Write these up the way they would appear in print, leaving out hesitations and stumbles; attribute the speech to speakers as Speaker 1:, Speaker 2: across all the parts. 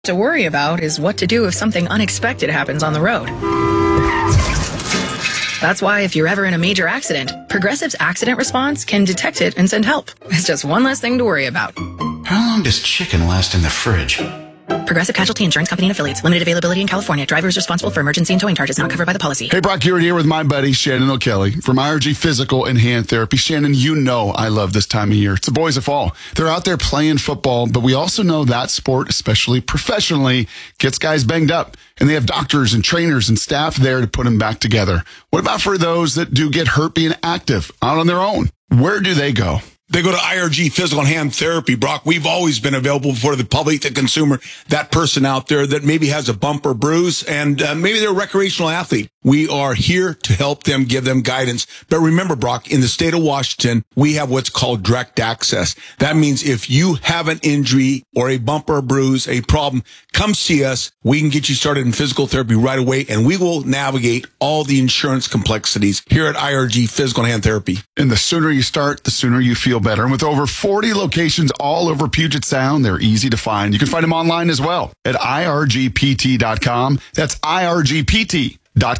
Speaker 1: to worry about is what to do if something unexpected happens on the road. That's why if you're ever in a major accident, Progressive's accident response can detect it and send help. It's just one less thing to worry about.
Speaker 2: How long does chicken last in the fridge?
Speaker 1: Progressive Casualty Insurance Company and Affiliates. Limited availability in California. Driver is responsible for emergency and towing charges not covered by the policy.
Speaker 3: Hey, Brock, you're here with my buddy, Shannon O'Kelly from IRG Physical and Hand Therapy. Shannon, you know I love this time of year. It's the boys of fall. They're out there playing football, but we also know that sport, especially professionally, gets guys banged up. And they have doctors and trainers and staff there to put them back together. What about for those that do get hurt being active out on their own? Where do they go?
Speaker 4: They go to IRG Physical and Hand Therapy, Brock. We've always been available for the public, the consumer, that person out there that maybe has a bump or bruise, and maybe they're a recreational athlete. We are here to help them, give them guidance. But remember, Brock, in the state of Washington, we have what's called direct access. That means if you have an injury or a bump or a bruise, a problem, come see us. We can get you started in physical therapy right away, and we will navigate all the insurance complexities here at IRG Physical and Hand Therapy.
Speaker 3: And the sooner you start, the sooner you feel better. And with over 40 locations all over Puget Sound, they're easy to find. You can find them online as well at irgpt.com. That's irgpt.com.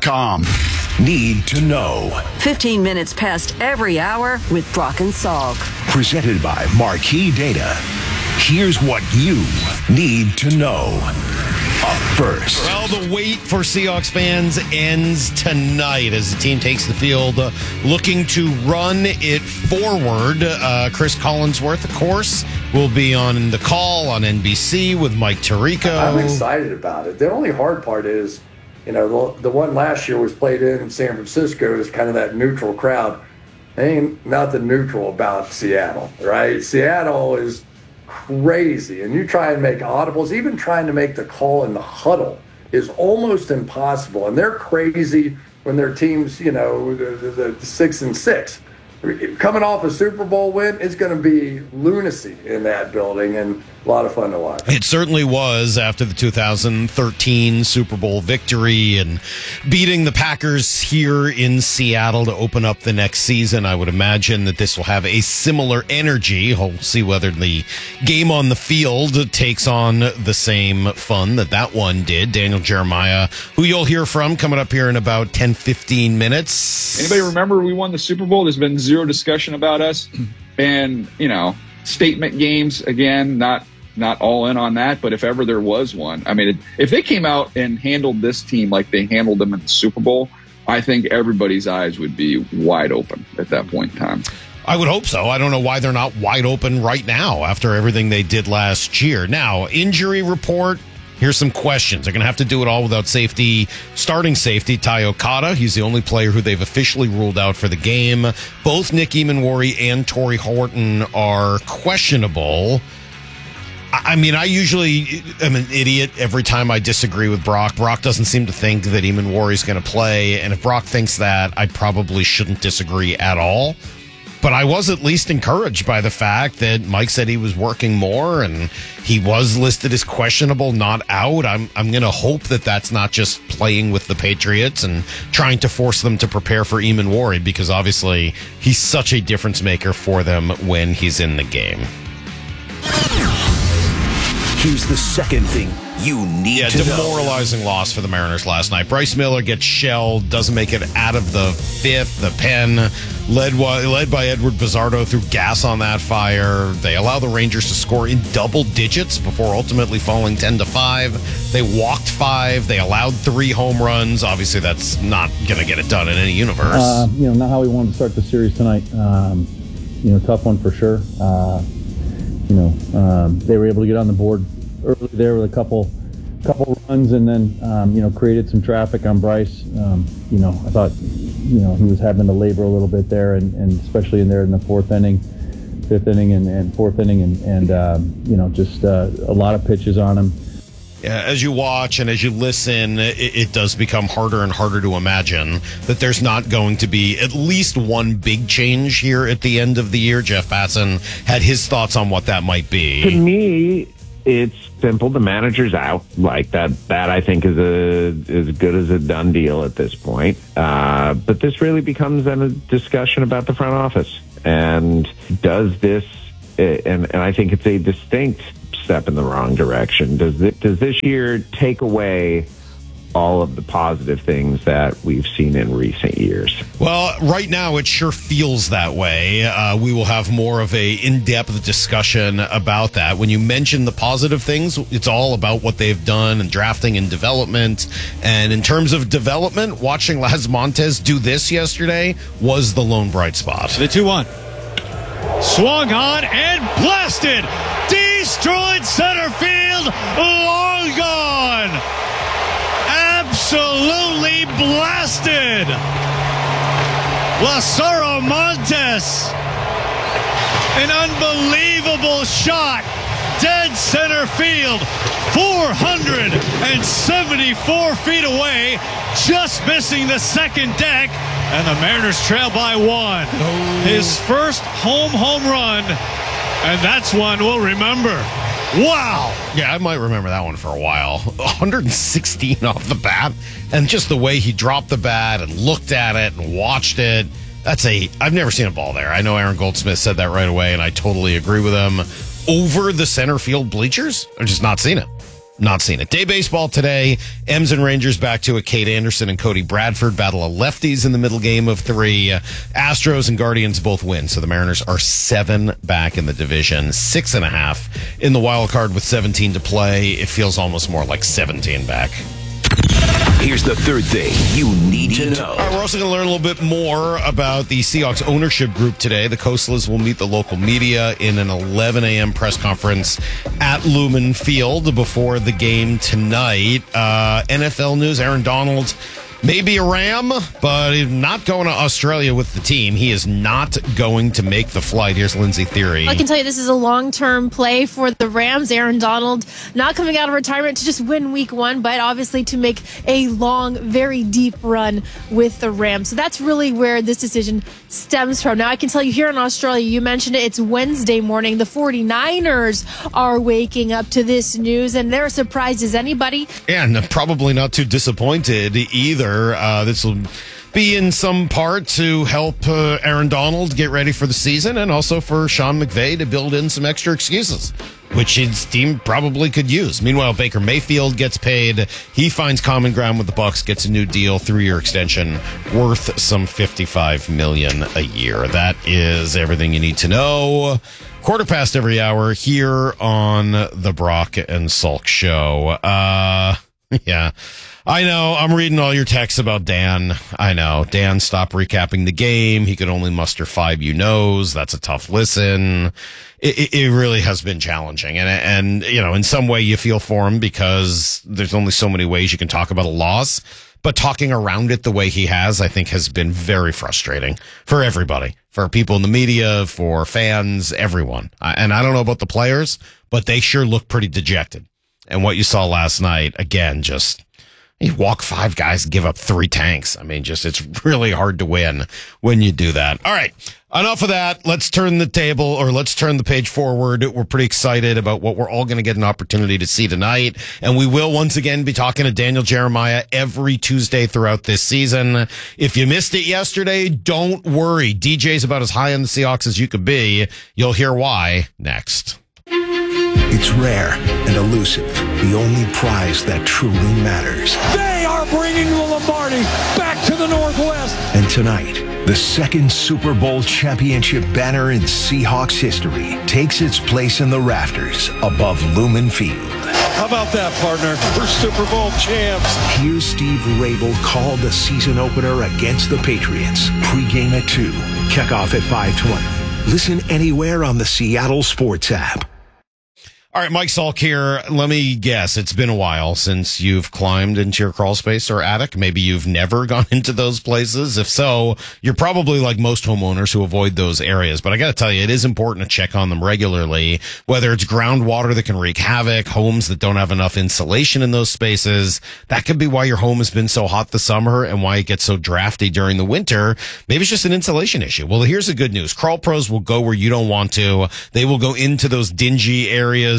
Speaker 5: Need to know.
Speaker 6: 15 minutes past every hour with Brock and Salk.
Speaker 5: Presented by Marquee Data. Here's what you need to know. Up first.
Speaker 7: Well, the wait for Seahawks fans ends tonight as the team takes the field looking to run it forward. Chris Collinsworth, of course, will be on the call on NBC with Mike Tirico.
Speaker 8: I'm excited about it. The only hard part is, you know, the one last year was played in San Francisco. Is kind of that neutral crowd. Ain't nothing neutral about Seattle, right? Seattle is crazy, and you try and make audibles, even trying to make the call in the huddle is almost impossible. And they're crazy when their teams, you know, the 6-6. Coming off a Super Bowl win, it's going to be lunacy in that building and a lot of fun to watch.
Speaker 7: It certainly was after the 2013 Super Bowl victory and beating the Packers here in Seattle to open up the next season. I would imagine that this will have a similar energy. We'll see whether the game on the field takes on the same fun that one did. Daniel Jeremiah, who you'll hear from coming up here in about 10-15 minutes.
Speaker 9: Anybody remember we won the Super Bowl? There's been zero discussion about us. And, you know, statement games, again, not all in on that, but if ever there was one, I mean, if they came out and handled this team like they handled them in the Super Bowl, I think everybody's eyes would be wide open at that point in time.
Speaker 7: I would hope so. I don't know why they're not wide open right now after everything they did last year. Now, injury report. Here's some questions. They're going to have to do it all without starting safety, Ty Okada. He's the only player who they've officially ruled out for the game. Both Nick Emanwori and Torrey Horton are questionable. I mean, I usually am an idiot every time I disagree with Brock. Brock doesn't seem to think that Emanwori is going to play, and if Brock thinks that, I probably shouldn't disagree at all. But I was at least encouraged by the fact that Mike said he was working more and he was listed as questionable, not out. I'm going to hope that that's not just playing with the Patriots and trying to force them to prepare for Emanwori, because obviously he's such a difference maker for them when he's in the game.
Speaker 5: Here's the second thing you need to know.
Speaker 7: Demoralizing loss for the Mariners last night. Bryce Miller gets shelled, doesn't make it out of the fifth. The pen, led by Edward Bizardo, threw gas on that fire. They allow the Rangers to score in double digits before ultimately falling 10-5. They walked 5. They allowed 3 home runs. Obviously, that's not going to get it done in any universe.
Speaker 10: Not how we wanted to start the series tonight. Tough one for sure. They were able to get on the board early there with a couple runs, and then created some traffic on Bryce. I thought he was having to labor a little bit there, and especially in the fourth inning, fifth inning, and fourth inning, and just a lot of pitches on him.
Speaker 7: Yeah, as you watch and as you listen, it does become harder and harder to imagine that there's not going to be at least one big change here at the end of the year. Jeff Passan had his thoughts on what that might be.
Speaker 11: To me, it's simple. The manager's out. Like that I think is as good as a done deal at this point. But this really becomes then a discussion about the front office. And does this, and I think it's a distinct step in the wrong direction. Does this year take away all of the positive things that we've seen in recent years?
Speaker 7: Well, right now it sure feels that way. We will have more of a in-depth discussion about that. When you mention the positive things, it's all about what they've done in drafting and development. And in terms of development, watching Las Montes do this yesterday was the lone bright spot.
Speaker 12: The 2-1. Swung on and blasted. Destroyed center field. Long gone. Absolutely blasted. Lazaro Montes. An unbelievable shot. Dead center field. 474 feet away. Just missing the second deck. And the Mariners trail by 1. Oh. His first home run. And that's one we'll remember. Wow.
Speaker 7: Yeah, I might remember that one for a while. 116 off the bat. And just the way he dropped the bat and looked at it and watched it. I've never seen a ball there. I know Aaron Goldsmith said that right away, and I totally agree with him. Over the center field bleachers? I've just not seen it. Not seen it. Day baseball today. M's and Rangers back to it. Kate Anderson and Cody Bradford battle of lefties in the middle game of 3. Astros and Guardians both win. So the Mariners are 7 back in the division. 6.5 in the wild card with 17 to play. It feels almost more like 17 back.
Speaker 5: Here's the third thing you need to know.
Speaker 7: All right, we're also going to learn a little bit more about the Seahawks ownership group today. The Coastlers will meet the local media in an 11 a.m. press conference at Lumen Field before the game tonight. NFL news, Aaron Donald may be a Ram, but he's not going to Australia with the team. He is not going to make the flight. Here's Lindsay Theory.
Speaker 13: I can tell you this is a long-term play for the Rams. Aaron Donald not coming out of retirement to just win week 1, but obviously to make a long, very deep run with the Rams. So that's really where this decision stems from. Now, I can tell you here in Australia, you mentioned it, it's Wednesday morning. The 49ers are waking up to this news, and they're as surprised as anybody.
Speaker 7: And probably not too disappointed either. This will be in some part to help Aaron Donald get ready for the season, and also for Sean McVay to build in some extra excuses, which his team probably could use. Meanwhile, Baker Mayfield gets paid. He finds common ground with the Bucs, gets a new deal, 3-year extension worth some $55 million a year. That is everything you need to know. 1/4 every hour here on the Brock and Salk Show. Yeah. I know. I'm reading all your texts about Dan. I know. Dan, stop recapping the game. He could only muster 5 you-knows. That's a tough listen. It really has been challenging. And, you know, in some way you feel for him because there's only so many ways you can talk about a loss. But talking around it the way he has, I think, has been very frustrating for everybody, for people in the media, for fans, everyone. And I don't know about the players, but they sure look pretty dejected. And what you saw last night, again, just... You walk 5 guys and give up 3 tanks. I mean, it's really hard to win when you do that. All right. Enough of that. Let's turn the page forward. We're pretty excited about what we're all going to get an opportunity to see tonight. And we will once again be talking to Daniel Jeremiah every Tuesday throughout this season. If you missed it yesterday, don't worry. DJ's about as high on the Seahawks as you could be. You'll hear why next.
Speaker 5: It's rare and elusive, the only prize that truly matters.
Speaker 14: They are bringing the Lombardi back to the Northwest.
Speaker 5: And tonight, the second Super Bowl championship banner in Seahawks history takes its place in the rafters above Lumen Field.
Speaker 14: How about that, partner? We're Super Bowl champs.
Speaker 5: Here's Steve Rabel call the season opener against the Patriots. Pre-game at 2, kickoff at 5:20. Listen anywhere on the Seattle Sports app.
Speaker 7: All right, Mike Salk here. Let me guess. It's been a while since you've climbed into your crawl space or attic. Maybe you've never gone into those places. If so, you're probably like most homeowners who avoid those areas. But I got to tell you, it is important to check on them regularly, whether it's groundwater that can wreak havoc, homes that don't have enough insulation in those spaces. That could be why your home has been so hot this summer and why it gets so drafty during the winter. Maybe it's just an insulation issue. Well, here's the good news. Crawl Pros will go where you don't want to. They will go into those dingy areas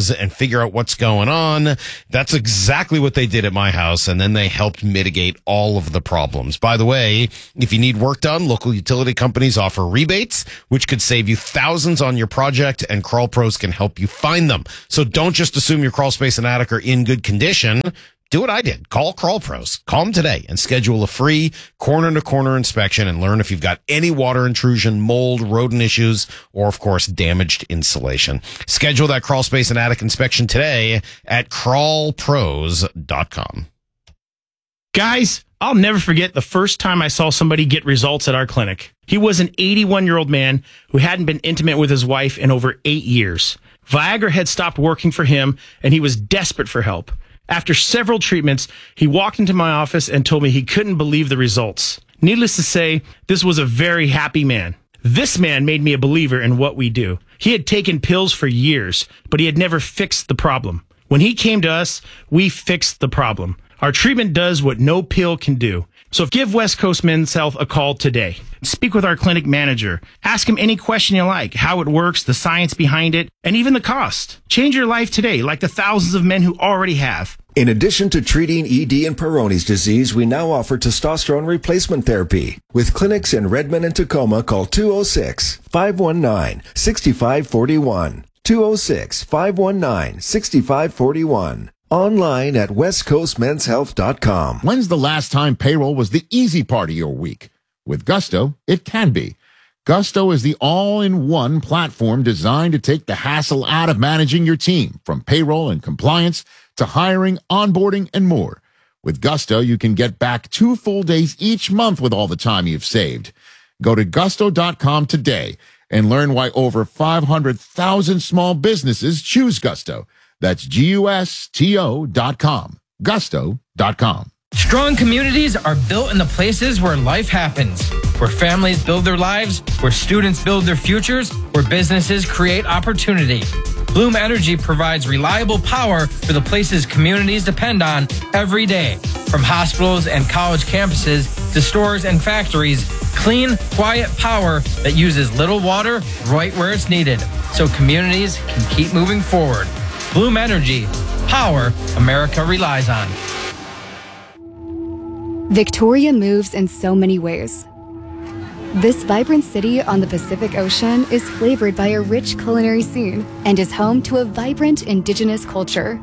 Speaker 7: is and figure out what's going on. That's exactly what they did at my house, and then they helped mitigate all of the problems. By the way, if you need work done, local utility companies offer rebates, which could save you thousands on your project, and Crawl Pros can help you find them. So don't just assume your crawl space and attic are in good condition. Do what I did. Call Crawl Pros. Call them today and schedule a free corner-to-corner inspection and learn if you've got any water intrusion, mold, rodent issues, or, of course, damaged insulation. Schedule that crawl space and attic inspection today at crawlpros.com.
Speaker 15: Guys, I'll never forget the first time I saw somebody get results at our clinic. He was an 81-year-old man who hadn't been intimate with his wife in over 8 years. Viagra had stopped working for him, and he was desperate for help. After several treatments, he walked into my office and told me he couldn't believe the results. Needless to say, this was a very happy man. This man made me a believer in what we do. He had taken pills for years, but he had never fixed the problem. When he came to us, we fixed the problem. Our treatment does what no pill can do. So give West Coast Men's Health a call today. Speak with our clinic manager. Ask him any question you like, how it works, the science behind it, and even the cost. Change your life today, like the thousands of men who already have.
Speaker 16: In addition to treating ED and Peyronie's disease, we now offer testosterone replacement therapy. With clinics in Redmond and Tacoma, call 206-519-6541. 206-519-6541. Online at westcoastmenshealth.com.
Speaker 17: When's the last time payroll was the easy part of your week? With Gusto, it can be. Gusto is the all-in-one platform designed to take the hassle out of managing your team, from payroll and compliance to hiring, onboarding, and more. With Gusto, you can get back 2 full days each month with all the time you've saved. Go to gusto.com today and learn why over 500,000 small businesses choose Gusto. That's GUSTO.com. Gusto.com.
Speaker 18: Strong communities are built in the places where life happens, where families build their lives, where students build their futures, where businesses create opportunity. Bloom Energy provides reliable power for the places communities depend on every day. From hospitals and college campuses to stores and factories, clean, quiet power that uses little water right where it's needed, so communities can keep moving forward. Bloom Energy, power America relies on.
Speaker 19: Victoria moves in so many ways. This vibrant city on the Pacific Ocean is flavored by a rich culinary scene and is home to a vibrant indigenous culture.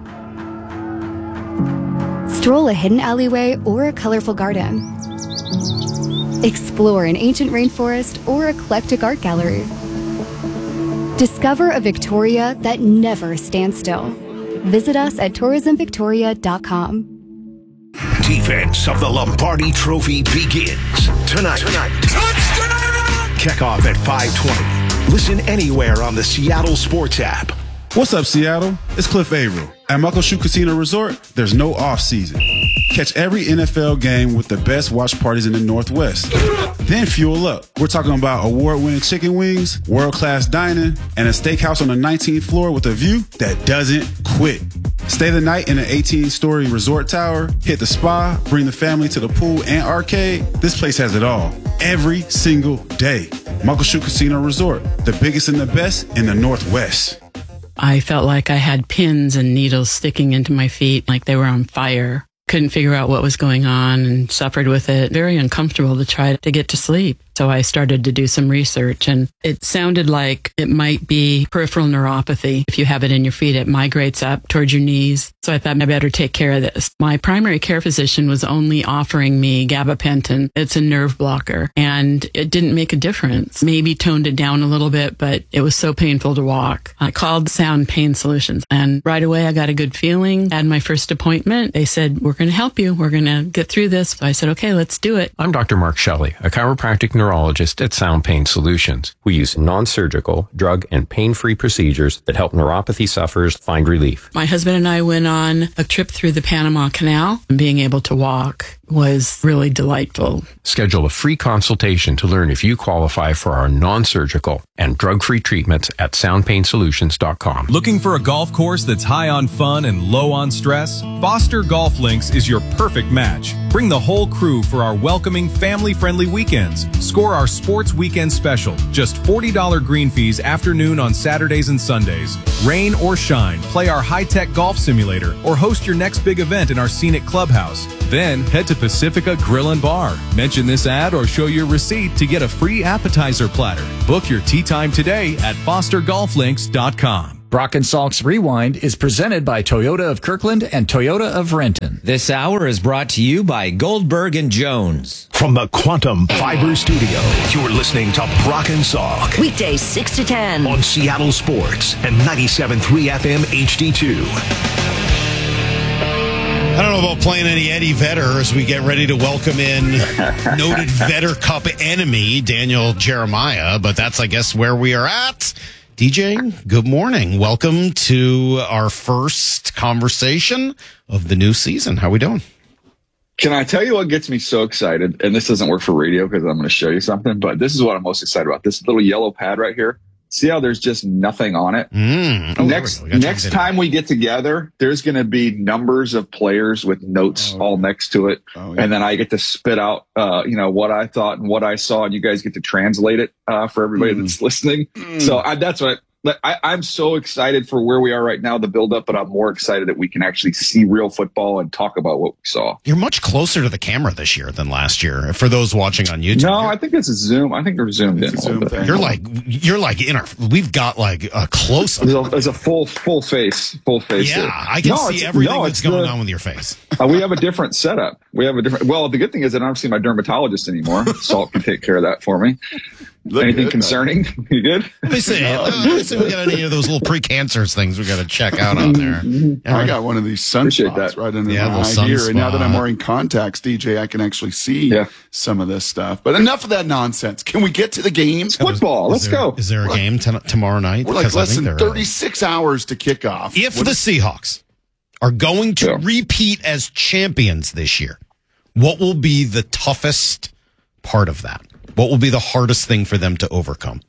Speaker 19: Stroll a hidden alleyway or a colorful garden. Explore an ancient rainforest or eclectic art gallery. Discover a Victoria that never stands still. Visit us at tourismvictoria.com.
Speaker 5: Defense of the Lombardi Trophy begins tonight. Touchdown! Kickoff at 5:20. Listen anywhere on the Seattle Sports app.
Speaker 20: What's up, Seattle? It's Cliff Averill. At Muckleshoot Casino Resort, there's no off-season. Catch every NFL game with the best watch parties in the Northwest. Then fuel up. We're talking about award-winning chicken wings, world-class dining, and a steakhouse on the 19th floor with a view that doesn't quit. Stay the night in an 18-story resort tower, hit the spa, bring the family to the pool and arcade. This place has it all. Every single day. Muckleshoot Casino Resort, the biggest and the best in the Northwest.
Speaker 21: I felt like I had pins and needles sticking into my feet, like they were on fire. Couldn't figure out what was going on and suffered with it. Very uncomfortable to try to get to sleep. So I started to do some research, and it sounded like it might be peripheral neuropathy. If you have it in your feet, it migrates up towards your knees. So I thought I better take care of this. My primary care physician was only offering me gabapentin. It's a nerve blocker, and it didn't make a difference. Maybe toned it down a little bit, but it was so painful to walk. I called Sound Pain Solutions, and right away I got a good feeling. Had my first appointment. They said, we're going to help you. We're going to get through this. So I said, okay, let's do it.
Speaker 22: I'm Dr. Mark Shelley, a chiropractic neurologist at Sound Pain Solutions. We use non-surgical, drug, and pain-free procedures that help neuropathy sufferers find relief.
Speaker 21: My husband and I went on a trip through the Panama Canal, and being able to walk was really delightful.
Speaker 22: Schedule a free consultation to learn if you qualify for our non-surgical and drug-free treatments at soundpainsolutions.com.
Speaker 1: Looking for a golf course that's high on fun and low on stress? Foster Golf Links is your perfect match. Bring the whole crew for our welcoming, family-friendly weekends. Score our sports weekend special. Just $40 green fees afternoon on Saturdays and Sundays. Rain or shine, play our high-tech golf simulator or host your next big event in our scenic clubhouse. Then head to Pacifica Grill and Bar. Mention this ad or show your receipt to get a free appetizer platter. Book your tee time today at fostergolflinks.com.
Speaker 2: Brock and Salk's Rewind is presented by Toyota of Kirkland and Toyota of Renton.
Speaker 23: This hour is brought to you by Goldberg and Jones.
Speaker 5: From the Quantum Fiber Studio, you're listening to Brock and Salk.
Speaker 6: Weekdays 6 to 10
Speaker 5: on Seattle Sports and 97.3 FM HD2.
Speaker 7: I don't know about playing any Eddie Vedder as we get ready to welcome in noted Vedder Cup enemy, Daniel Jeremiah, but that's, I guess, where we are at. DJ, good morning. Welcome to our first conversation of the new season. How we doing?
Speaker 9: Can I tell you what gets me so excited? And this doesn't work for radio because I'm going to show you something, but this is what I'm most excited about. This little yellow pad right here. See how there's just nothing on it? Next time we get together, there's going to be numbers of players with notes all next to it. And then I get to spit out, what I thought and what I saw, and you guys get to translate it for everybody that's listening. So that's what I'm so excited for where we are right now, the build up, but I'm more excited that we can actually see real football and talk about what we saw.
Speaker 7: You're much closer to the camera this year than last year. For those watching on YouTube.
Speaker 9: No, I think it's a Zoom. I think they're zoomed in.
Speaker 7: You're like in our, we've got like a close up.
Speaker 9: There's a full face.
Speaker 7: Yeah, I can see everything that's going on with your face.
Speaker 9: We have a different setup. Well, the good thing is that I don't see my dermatologist anymore. Salt can take care of that for me. Anything concerning? You good?
Speaker 7: Let me see. Let's see if we got any of those little pre-cancers things we got to check out on there.
Speaker 3: I got one of these sunspots right under my eye here. And now that I'm wearing contacts, DJ, I can actually see some of this stuff. But enough of that nonsense. Can we get to the game?
Speaker 9: It's football. Let's go.
Speaker 7: Is there a game tomorrow night?
Speaker 3: We're like less than 36 hours to kick off.
Speaker 7: If the Seahawks are going to repeat as champions this year, what will be the toughest part of that? What will be the hardest thing for them to overcome?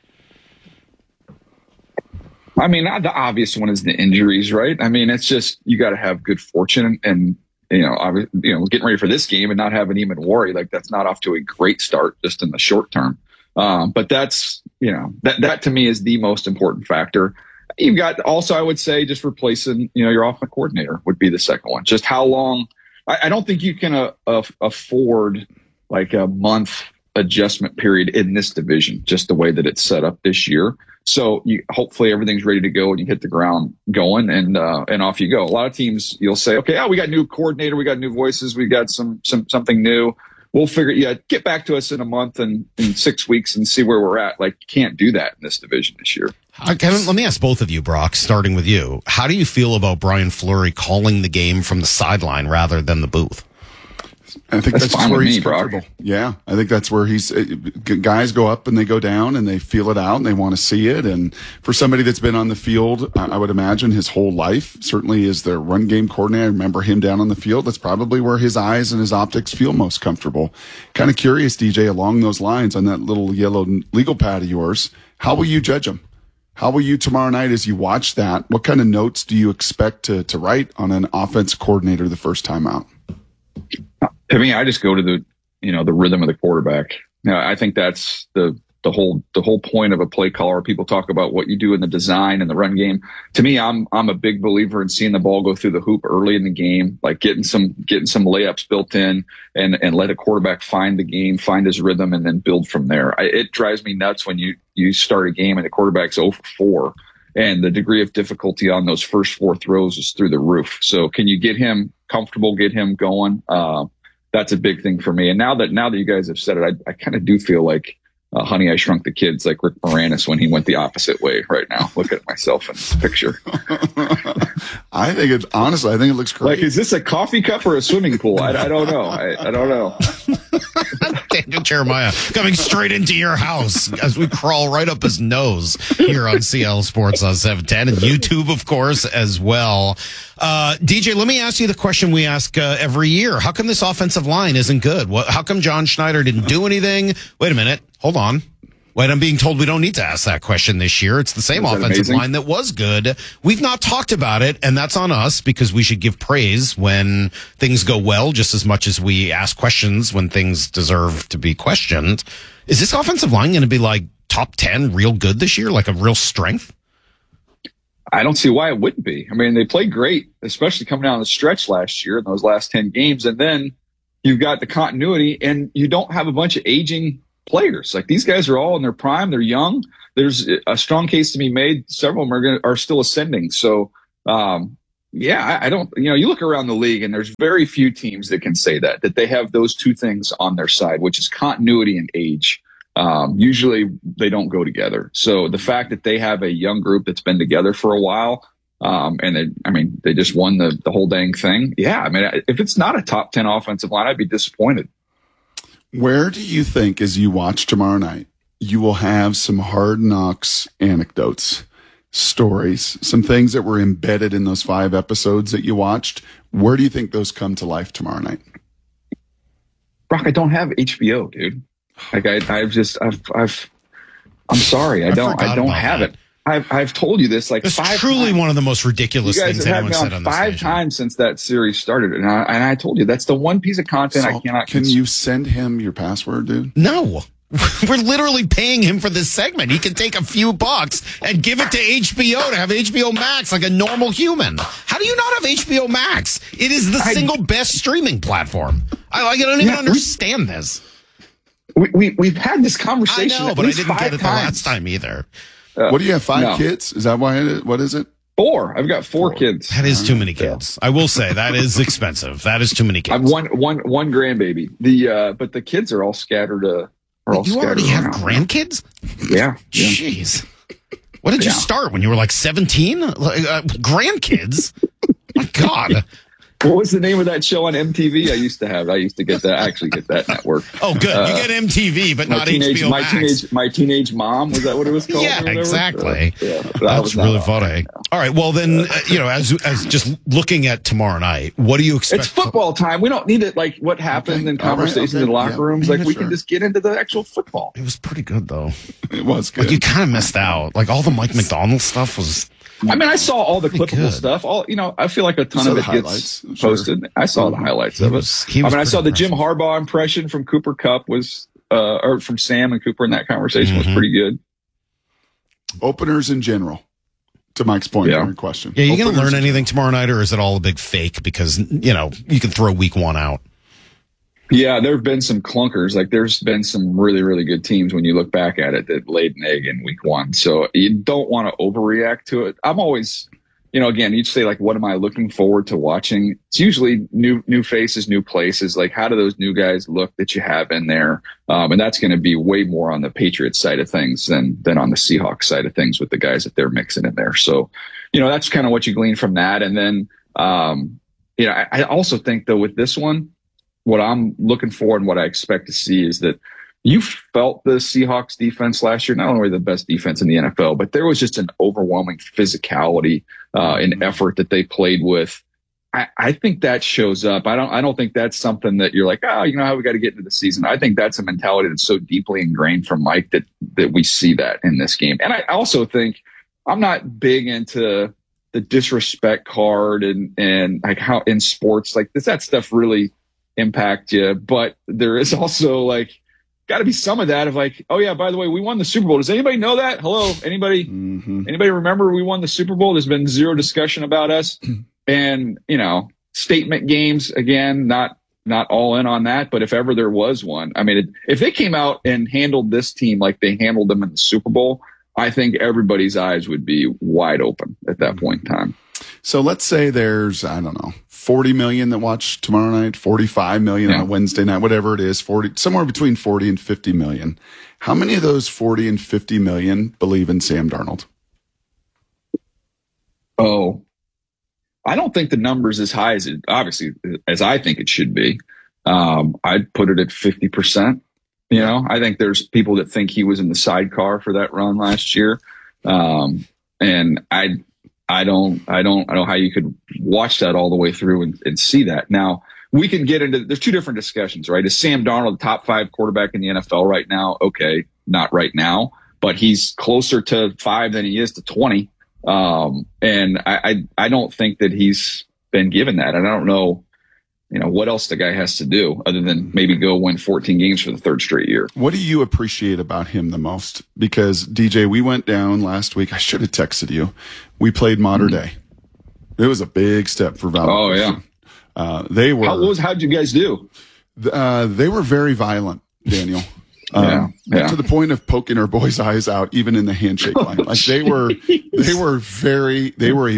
Speaker 9: I mean, the obvious one is the injuries, right? I mean, it's just you got to have good fortune and getting ready for this game and not having even worry. Like that's not off to a great start just in the short term. But that's that to me is the most important factor. You've got also, I would say, just replacing your offensive coordinator would be the second one. Just how long? I don't think you can afford like a month adjustment period in this division, just the way that it's set up this year. So hopefully everything's ready to go and you hit the ground going and off you go. A lot of teams you'll say, okay, we got new coordinator, we got new voices, we got something new. We'll get back to us in a month and in 6 weeks and see where we're at. Like you can't do that in this division this year.
Speaker 7: Kevin, let me ask both of you, Brock, starting with you. How do you feel about Brian Fleury calling the game from the sideline rather than the booth?
Speaker 3: I think that's where he's comfortable. Yeah, I think that's where guys go up and they go down and they feel it out and they want to see it. And for somebody that's been on the field, I would imagine his whole life, certainly as their run game coordinator, I remember him down on the field. That's probably where his eyes and his optics feel most comfortable. Kind of curious, DJ, along those lines on that little yellow legal pad of yours, how will you judge him? How will you tomorrow night as you watch that? What kind of notes do you expect to write on an offense coordinator the first time out?
Speaker 9: To me, I just go to the rhythm of the quarterback. I think that's the whole point of a play caller. People talk about what you do in the design and the run game. To me, I'm a big believer in seeing the ball go through the hoop early in the game, like getting some layups built in and let a quarterback find the game, find his rhythm, and then build from there. It drives me nuts when you start a game and the quarterback's 0 for 4. And the degree of difficulty on those first 4 throws is through the roof. So can you get him comfortable, get him going? That's a big thing for me. And now that you guys have said it, I kind of do feel like Honey, I Shrunk the Kids, like Rick Moranis when he went the opposite way right now. Look at myself in this picture.
Speaker 3: I think it looks great.
Speaker 9: Like, is this a coffee cup or a swimming pool? I don't know. I don't know.
Speaker 7: Daniel Jeremiah coming straight into your house as we crawl right up his nose here on Seattle Sports on 710 and YouTube, of course, as well. DJ, let me ask you the question we ask every year. How come this offensive line isn't good? How come John Schneider didn't do anything? Wait a minute. Hold on. Wait, I'm being told we don't need to ask that question this year. It's the same offensive line that was good. We've not talked about it, and that's on us because we should give praise when things go well just as much as we ask questions when things deserve to be questioned. Is this offensive line going to be like top 10 real good this year, like a real strength?
Speaker 9: I don't see why it wouldn't be. I mean, they played great, especially coming down the stretch last year in those last 10 games. And then you've got the continuity, and you don't have a bunch of aging players. Like, these guys are all in their prime. They're young. There's a strong case to be made. Several of them are still ascending. So, I don't, you look around the league and there's very few teams that can say that they have those two things on their side, which is continuity and age. Usually they don't go together. So the fact that they have a young group that's been together for a while, and they just won the whole dang thing. Yeah. I mean, if it's not a top 10 offensive line, I'd be disappointed.
Speaker 3: Where do you think, as you watch tomorrow night, you will have some Hard Knocks anecdotes, stories, some things that were embedded in those 5 episodes that you watched? Where do you think those come to life tomorrow night?
Speaker 9: Brock, I don't have HBO, dude. Like I'm sorry. I don't have it. I've told you this
Speaker 7: it's
Speaker 9: 5
Speaker 7: truly
Speaker 9: times.
Speaker 7: one of the most ridiculous things anyone said on this
Speaker 9: 5 times since that series started. And I told you, that's the one piece of content I cannot
Speaker 3: Can you send him your password, dude?
Speaker 7: No. We're literally paying him for this segment. He can take a few bucks and give it to HBO to have HBO Max like a normal human. How do you not have HBO Max? It is the single best streaming platform. I don't even understand this.
Speaker 9: We've had this conversation.
Speaker 7: I know, but I didn't get it the last time either.
Speaker 3: What do you have, 5 kids? Is that why what is it?
Speaker 9: 4. I've got 4 kids.
Speaker 7: That is too many kids. I will say that is expensive. That is too many kids.
Speaker 9: I've one grandbaby. But the kids are all scattered. You
Speaker 7: already have grandkids?
Speaker 9: Yeah.
Speaker 7: Jeez. What did you start when you were like 17? Grandkids? My God.
Speaker 9: What was the name of that show on MTV? I used to get that. I actually get that network.
Speaker 7: Oh, good. You get MTV, but not HBO Max.
Speaker 9: My Teenage Mom, was that what it was called?
Speaker 7: Yeah, exactly. That's really funny. All right. Well, then, as just looking at tomorrow night, what do you expect?
Speaker 9: It's football time. We don't need it like what happened in conversations in the locker rooms. Like, we can just get into the actual football.
Speaker 7: It was pretty good, though.
Speaker 3: It was good.
Speaker 7: Like, you kind of missed out. Like, all the Mike McDonald stuff was...
Speaker 9: I mean, I saw all the clippable stuff. I feel like a ton of it gets posted. Sure. I saw the highlights of it. I saw the Jim Harbaugh impression from Cooper Kupp or from Sam and Cooper in that conversation was pretty good.
Speaker 3: Openers in general, to Mike's point, question.
Speaker 7: Yeah, you going to learn anything tomorrow night, or is it all a big fake? Because, you can throw week 1 out.
Speaker 9: Yeah, there have been some clunkers. Like, there's been some really, really good teams when you look back at it that laid an egg in week 1. So you don't want to overreact to it. I'm always, again, you'd say, like, what am I looking forward to watching? It's usually new faces, new places. Like, how do those new guys look that you have in there? And that's going to be way more on the Patriots side of things than on the Seahawks side of things with the guys that they're mixing in there. So, that's kind of what you glean from that. And then, I also think, though, with this one, what I'm looking for and what I expect to see is that you felt the Seahawks defense last year, not only the best defense in the NFL, but there was just an overwhelming physicality and effort that they played with. I think that shows up. I don't think that's something that you're like, how we got to get into the season. I think that's a mentality that's so deeply ingrained from Mike that we see that in this game. And I also think I'm not big into the disrespect card and like how in sports, like, does that stuff really impact you? But there is also, like, got to be some of that of like, oh yeah, by the way, we won the Super Bowl. Does anybody know that? Hello, anybody remember we won the Super Bowl? There's been zero discussion about us. And, statement games, again, not all in on that, but if ever there was one, I mean, if they came out and handled this team like they handled them in the Super Bowl, I think everybody's eyes would be wide open at that point in time.
Speaker 3: So let's say there's, 40 million that watch tomorrow night, 45 million on a Wednesday night, whatever it is, somewhere between 40 and 50 million. How many of those 40 and 50 million believe in Sam Darnold?
Speaker 9: Oh, I don't think the number's as high as I think it should be. I'd put it at 50%. You know, I think there's people that think he was in the sidecar for that run last year. And I don't know how you could watch that all the way through and see that. Now, we can get into, there's two different discussions, right? Is Sam Darnold the top 5 quarterback in the NFL right now? Okay, not right now, but he's closer to 5 than he is to 20. And I don't think that he's been given that. And I don't know, you know, what else the guy has to do other than maybe go win 14 games for the 3rd straight year.
Speaker 3: What do you appreciate about him the most? Because, DJ, we went down last week. I should have texted you. We played Mater Dei. It was a big step for Valley.
Speaker 9: Oh, yeah.
Speaker 3: They were.
Speaker 9: How'd you guys do?
Speaker 3: They were very violent, Daniel.
Speaker 9: Yeah.
Speaker 3: To the point of poking our boys' eyes out, even in the handshake line. Like they were a very,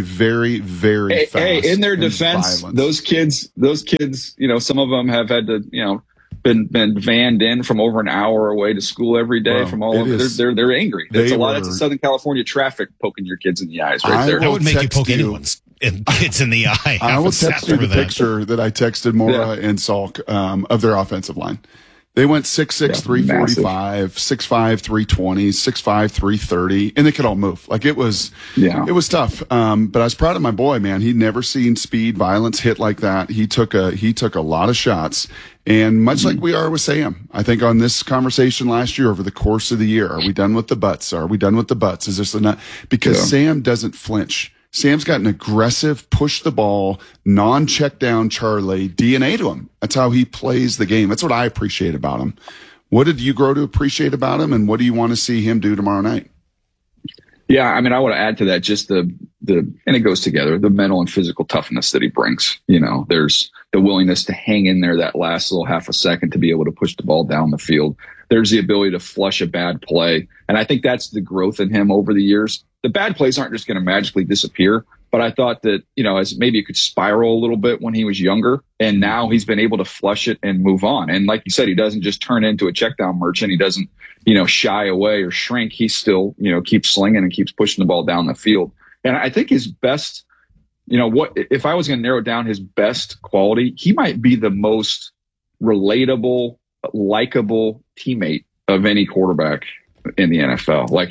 Speaker 3: very fast.
Speaker 9: Hey, in their defense, those kids, you know, some of them have had to, you know, been vanned in from over an hour away to school every day from all over. They're angry. That's a lot. That's Southern California traffic poking your kids in the eyes right there.
Speaker 7: That would make you poke anyone's kids in the eye.
Speaker 3: I will text you the picture that I texted Mora and Salk of their offensive line. They went 6'6", 345, 6'5", 320, 6'5", 330, and they could all move. Like it was tough. But I was proud of my boy, man. He'd never seen speed, violence hit like that. He took a lot of shots. And much like we are with Sam, I think on this conversation last year over the course of the year, are we done with the butts? Are we done with the butts? Is this enough? Because Sam doesn't flinch. Sam's got an aggressive, push the ball, non-check down Charlie DNA to him. That's how he plays the game. That's what I appreciate about him. What did you grow to appreciate about him, and what do you want to see him do tomorrow night?
Speaker 9: Yeah, I mean, I want to add to that just and it goes together, the mental and physical toughness that he brings. You know, there's the willingness to hang in there that last little half a second to be able to push the ball down the field. There's the ability to flush a bad play. And I think that's the growth in him over the years. The bad plays aren't just going to magically disappear, but I thought that, you know, as maybe it could spiral a little bit when he was younger, and now he's been able to flush it and move on. And like you said, he doesn't just turn into a check down merchant. He doesn't, you know, shy away or shrink. He still, you know, keeps slinging and keeps pushing the ball down the field. And I think his best, you know, what if I was going to narrow down his best quality, he might be the most relatable, likable teammate of any quarterback in the NFL. Like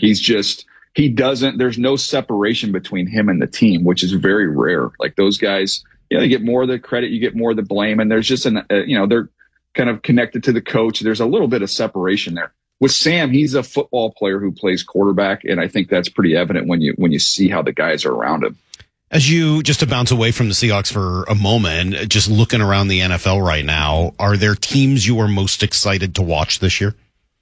Speaker 9: there's no separation between him and the team, which is very rare. Like those guys, you know, they get more of the credit, you get more of the blame, and there's just you know, they're kind of connected to the coach. There's a little bit of separation there. With Sam, he's a football player who plays quarterback, and I think that's pretty evident when you see how the guys are around him.
Speaker 7: As you, just to bounce away from the Seahawks for a moment, just looking around the NFL right now, are there teams you are most excited to watch this year?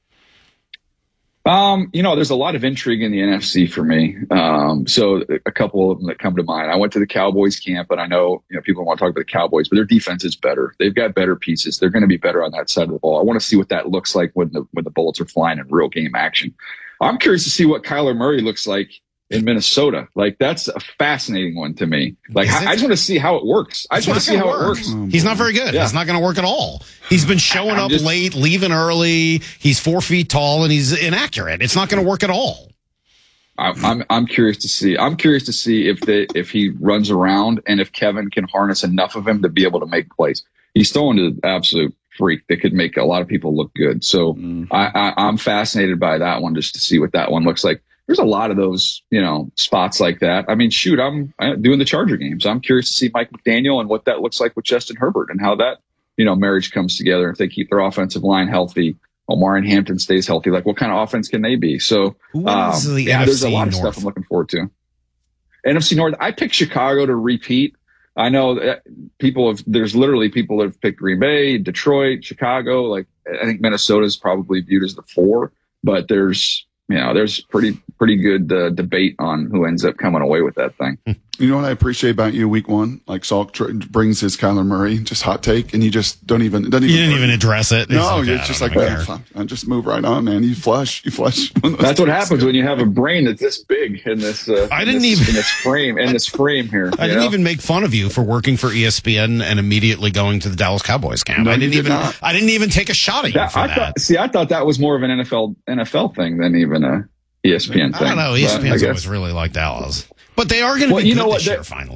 Speaker 9: You know, there's a lot of intrigue in the NFC for me. So a couple of them that come to mind. I went to the Cowboys camp, and I know, you know, people want to talk about the Cowboys, but their defense is better. They've got better pieces. They're going to be better on that side of the ball. I want to see what that looks like when the bullets are flying in real game action. I'm curious to see what Kyler Murray looks like in Minnesota. Like, that's a fascinating one to me. Like, I just want to see how it works. I just want to see how it works.
Speaker 7: He's not very good. Yeah. It's not going to work at all. He's been showing up late, leaving early. He's 4 feet tall, and he's inaccurate. It's not going to work at all.
Speaker 9: I'm curious to see. I'm curious to see if he runs around and if Kevin can harness enough of him to be able to make plays. He's throwing to the absolute freak that could make a lot of people look good. So I'm fascinated by that one, just to see what that one looks like. There's a lot of those, you know, spots like that. I mean, shoot, I'm doing the Charger games. I'm curious to see Mike McDaniel and what that looks like with Justin Herbert and how that, you know, marriage comes together. If they keep their offensive line healthy, Omar and Hampton stays healthy, like what kind of offense can they be? So, there's a lot of stuff I'm looking forward to. NFC North, I picked Chicago to repeat. I know that there's literally people that have picked Green Bay, Detroit, Chicago. Like, I think Minnesota is probably viewed as the 4, but there's pretty good debate on who ends up coming away with that thing.
Speaker 3: You know what I appreciate about you week one? Like, Salk brings his Kyler Murray, just hot take, and you just don't even
Speaker 7: address it.
Speaker 3: No, it's just like, man, just move right on, man. You flush.
Speaker 9: That's what happens when you have a brain that's this big in this. In this frame here.
Speaker 7: I didn't even make fun of you for working for ESPN and immediately going to the Dallas Cowboys camp.
Speaker 3: No,
Speaker 7: I didn't even take a shot at you for that.
Speaker 9: I thought that was more of an NFL thing than even a ESPN thing.
Speaker 7: I don't know. ESPN's always really like Dallas. But they are going to be good this year, finally.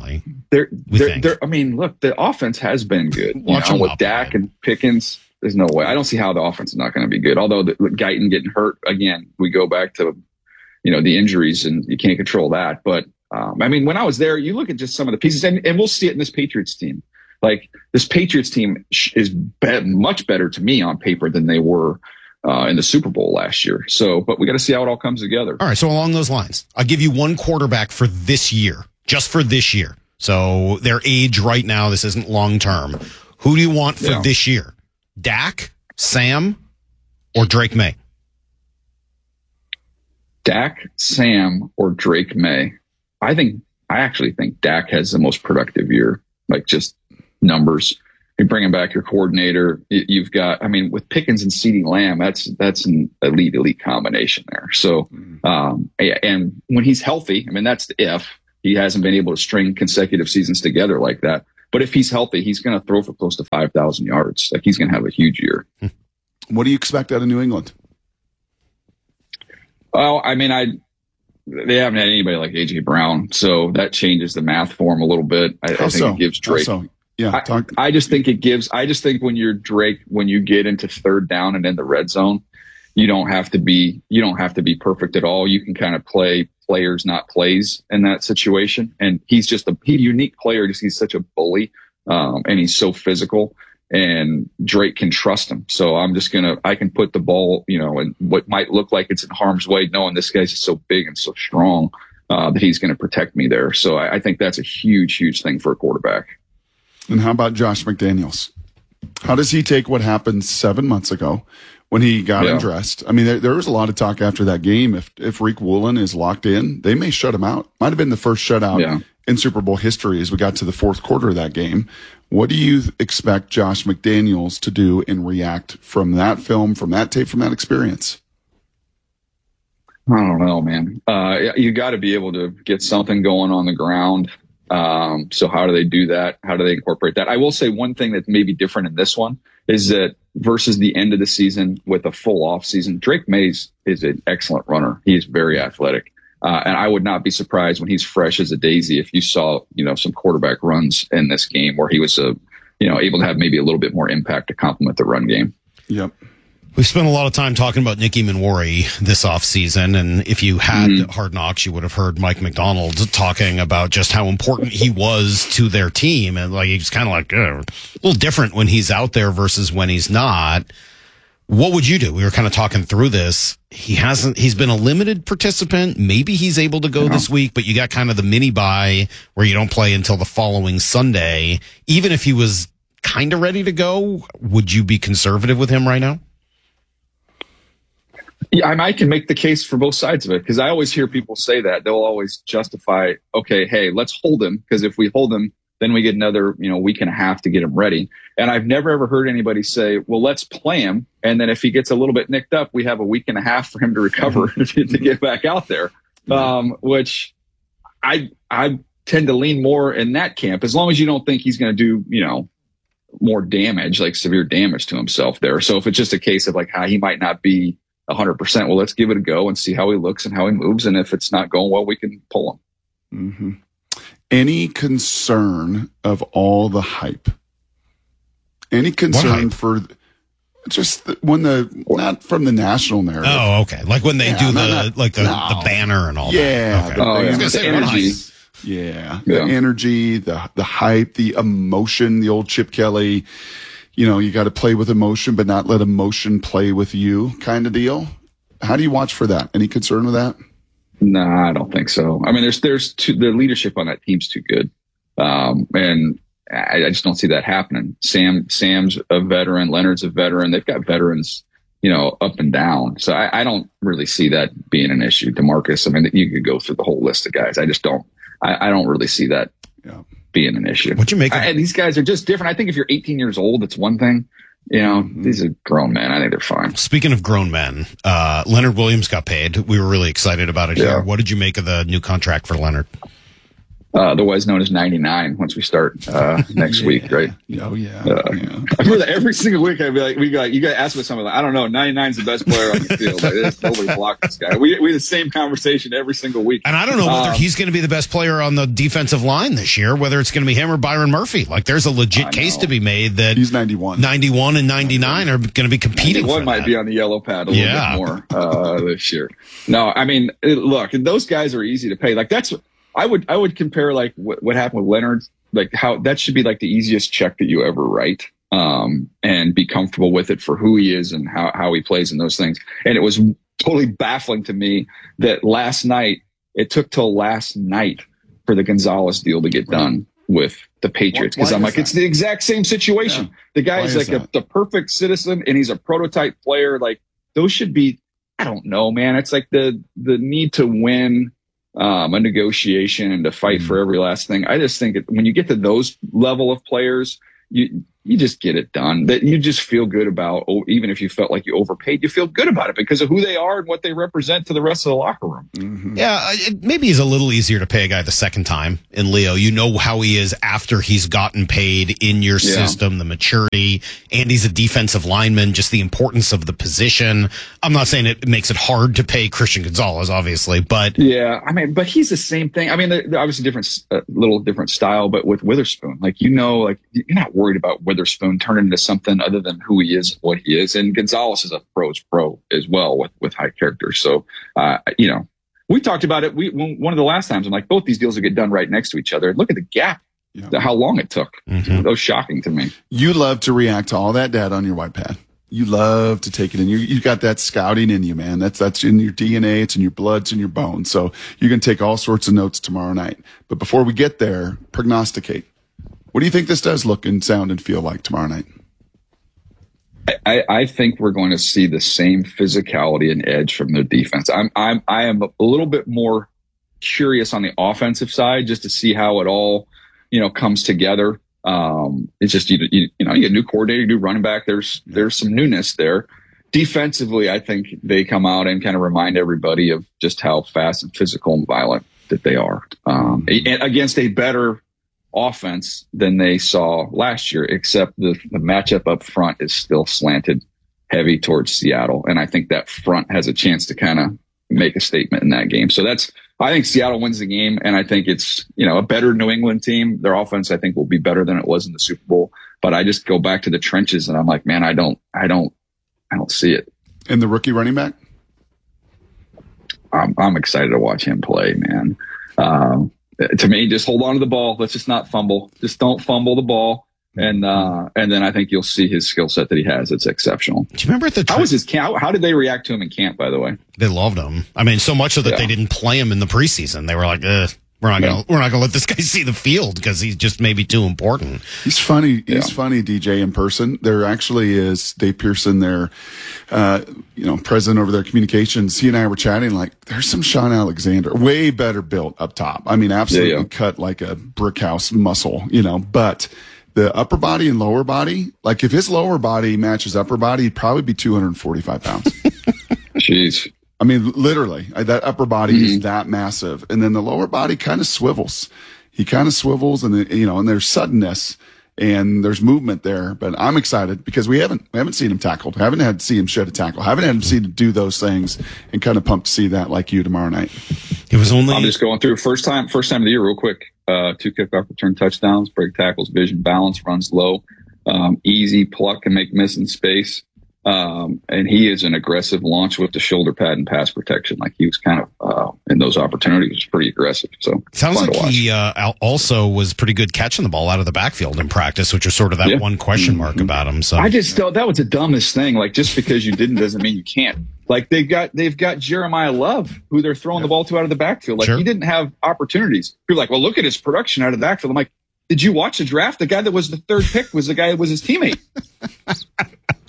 Speaker 9: they're I mean, look, the offense has been good.
Speaker 7: Watch them
Speaker 9: with
Speaker 7: up,
Speaker 9: Dak and Pickens. There's no way. I don't see how the offense is not going to be good. Although Guyton getting hurt again, we go back to the injuries, and you can't control that. But I mean, when I was there, you look at just some of the pieces, and we'll see it in this Patriots team. Like, this Patriots team is much better to me on paper than they were in the Super Bowl last year. So, but we got to see how it all comes together.
Speaker 7: All right. So along those lines, I'll give you one quarterback for this year, just for this year. So their age right now, this isn't long term. Who do you want for this year? Dak, Sam, or Drake May?
Speaker 9: Dak, Sam, or Drake May. I actually think Dak has the most productive year, like just numbers. You're bringing back your coordinator. You've got, I mean, with Pickens and CeeDee Lamb, that's an elite combination there. So, and when he's healthy, I mean, that's the if. He hasn't been able to string consecutive seasons together like that. But if he's healthy, he's going to throw for close to 5,000 yards. Like, he's going to have a huge year.
Speaker 3: What do you expect out of New England?
Speaker 9: Well, I mean, they haven't had anybody like A.J. Brown, so that changes the math for him a little bit. I think it gives Drake.
Speaker 3: Yeah,
Speaker 9: I just think when you're Drake, when you get into third down and in the red zone, you don't have to be perfect at all. You can kind of play players, not plays, in that situation. And he's just a unique player. Just he's such a bully, and he's so physical. And Drake can trust him. So I can put the ball, in what might look like it's in harm's way, knowing this guy's just so big and so strong that he's going to protect me there. So I think that's a huge thing for a quarterback.
Speaker 3: And how about Josh McDaniels? How does he take what happened 7 months ago when he got undressed? I mean, there was a lot of talk after that game. If Rick Woolen is locked in, they may shut him out. Might have been the first shutout in Super Bowl history as we got to the fourth quarter of that game. What do you expect Josh McDaniels to do and react from that film, from that tape, from that experience?
Speaker 9: I don't know, man. You got to be able to get something going on the ground. So how do they do that? How do they incorporate that? I will say one thing that may be different in this one is that versus the end of the season with a full off season, Drake Mays is an excellent runner. He is very athletic. And I would not be surprised when he's fresh as a daisy if you saw, some quarterback runs in this game where he was, able to have maybe a little bit more impact to complement the run game.
Speaker 3: Yep.
Speaker 7: We've spent a lot of time talking about Nicky Manwari this offseason, and if you had Hard Knocks, you would have heard Mike McDonald talking about just how important he was to their team, and he's kind of a little different when he's out there versus when he's not. What would you do? We were kind of talking through this. He's been a limited participant. Maybe he's able to go this week, but you got kind of the mini bye where you don't play until the following Sunday. Even if he was kind of ready to go, would you be conservative with him right now?
Speaker 9: Yeah, I can make the case for both sides of it, because I always hear people say that. They'll always justify, okay, hey, let's hold him, because if we hold him, then we get another week and a half to get him ready. And I've never ever heard anybody say, well, let's play him, and then if he gets a little bit nicked up, we have a week and a half for him to recover to get back out there. Which I tend to lean more in that camp, as long as you don't think he's going to do more damage, like severe damage to himself there. So if it's just a case of he might not be 100%, well, let's give it a go and see how he looks and how he moves. And if it's not going well, we can pull him.
Speaker 3: Mm-hmm. Any concern of all the hype? Any concern for just not from the national narrative?
Speaker 7: Oh, okay. Like when they do the banner and all that. Okay.
Speaker 3: I was going to say energy. The energy, the hype, the emotion, the old Chip Kelly, you got to play with emotion, but not let emotion play with you kind of deal. How do you watch for that? Any concern with that?
Speaker 9: No, I don't think so. I mean, there's the leadership on that team's too good. And I just don't see that happening. Sam's a veteran. Leonard's a veteran. They've got veterans, up and down. So I don't really see that being an issue. DeMarcus, I mean, you could go through the whole list of guys. I just don't, I don't really see that being an issue.
Speaker 7: What'd you make of
Speaker 9: these guys are just different. I think if you're 18 years old, it's one thing. These are grown men. I think they're fine.
Speaker 7: Speaking of grown men, Leonard Williams got paid. We were really excited about it here. What did you make of the new contract for Leonard?
Speaker 9: otherwise known as 99 once we start next week, right?
Speaker 3: Oh, yeah.
Speaker 9: I remember that every single week I'd be like, you got to ask me something like, I don't know, 99's the best player on the field. Like, nobody blocked this guy. We had the same conversation every single week.
Speaker 7: And I don't know whether he's going to be the best player on the defensive line this year, whether it's going to be him or Byron Murphy. Like, there's a legit case to be made that
Speaker 3: he's 91.
Speaker 7: 91 and 99 are going to be competing.
Speaker 9: 91 might be on the yellow pad a little bit more this year. No, I mean, look, those guys are easy to pay. Like, that's I would compare like what happened with Leonard, like how that should be like the easiest check that you ever write, and be comfortable with it for who he is and how he plays and those things. And it was totally baffling to me that it took till last night for the Gonzalez deal to get done with the Patriots. Because I'm like, it's the exact same situation. Yeah. The guy is like the perfect citizen and he's a prototype player. Like those should be, I don't know, man. It's like the need to win a negotiation and to fight for every last thing. I just think when you get to those level of players, you just get it done. That you just feel good about, even if you felt like you overpaid, you feel good about it because of who they are and what they represent to the rest of the locker room.
Speaker 3: Mm-hmm.
Speaker 7: Yeah, maybe he's a little easier to pay a guy the second time in Leo. You know how he is after he's gotten paid in your system, the maturity, and he's a defensive lineman, just the importance of the position. I'm not saying it makes it hard to pay Christian Gonzalez, obviously, but
Speaker 9: yeah, I mean, but he's the same thing. I mean, they're obviously different, little different style, but with Witherspoon, like, you know, like you're not worried about Witherspoon turning into something other than who he is, what he is. And Gonzalez is a pro's pro as well with high character. So, you know, we talked about it. One of the last times I'm like, both these deals will get done right next to each other. Look at the gap, how long it took. That was shocking to me.
Speaker 3: You love to react to all that data on your white pad. You love to take it in. You got that scouting in you, man. That's in your DNA. It's in your blood. It's in your bones. So you're going to take all sorts of notes tomorrow night. But before we get there, prognosticate. What do you think this does look and sound and feel like tomorrow night?
Speaker 9: I think we're going to see the same physicality and edge from their defense. I am a little bit more curious on the offensive side just to see how it all, you know, comes together. It's just, you get a new coordinator, new running back. There's some newness there. Defensively, I think they come out and kind of remind everybody of just how fast and physical and violent that they are, and against a better offense than they saw last year, except the matchup up front is still slanted heavy towards Seattle. And I think that front has a chance to kind of make a statement in that game. So I think Seattle wins the game. And I think it's, a better New England team. Their offense, I think, will be better than it was in the Super Bowl. But I just go back to the trenches and I'm like, man, I don't see it.
Speaker 3: And the rookie running back?
Speaker 9: I'm excited to watch him play, man. To me, just hold on to the ball. Let's just not fumble. Just don't fumble the ball. And then I think you'll see his skill set that he has. It's exceptional.
Speaker 7: Do you remember
Speaker 9: how was his camp? How did they react to him in camp, by the way?
Speaker 7: They loved him. I mean, so much so that they didn't play him in the preseason. They were like, we're not gonna let this guy see the field because he's just maybe too important.
Speaker 3: He's funny. He's funny, DJ, in person. There actually is Dave Pearson, their president over their communications. He and I were chatting, like, there's some Sean Alexander, way better built up top. I mean, absolutely cut like a brick house muscle, but the upper body and lower body, like if his lower body matches upper body, he'd probably be 245 pounds.
Speaker 9: Jeez.
Speaker 3: I mean, literally, that upper body is that massive. And then the lower body kind of swivels. He kind of swivels and there's suddenness and there's movement there. But I'm excited because we haven't seen him tackled. Haven't had to see him shed a tackle. Haven't had to see him do those things, and kind of pumped to see that like you tomorrow night.
Speaker 9: I'm just going through first time of the year real quick. 2 kickoff return touchdowns, break tackles, vision, balance, runs low, easy pluck and make miss in space. And he is an aggressive launch with the shoulder pad and pass protection. Like he was kind of, in those opportunities, was pretty aggressive. So
Speaker 7: sounds like he also was pretty good catching the ball out of the backfield in practice, which is sort of that one question mark about him. So
Speaker 9: I just thought that was the dumbest thing. Like just because you didn't doesn't mean you can't. Like they've got Jeremiah Love, who they're throwing the ball to out of the backfield. Like he didn't have opportunities. You're like, well, look at his production out of the backfield. I'm like, did you watch the draft? The guy that was the third pick was the guy that was his teammate.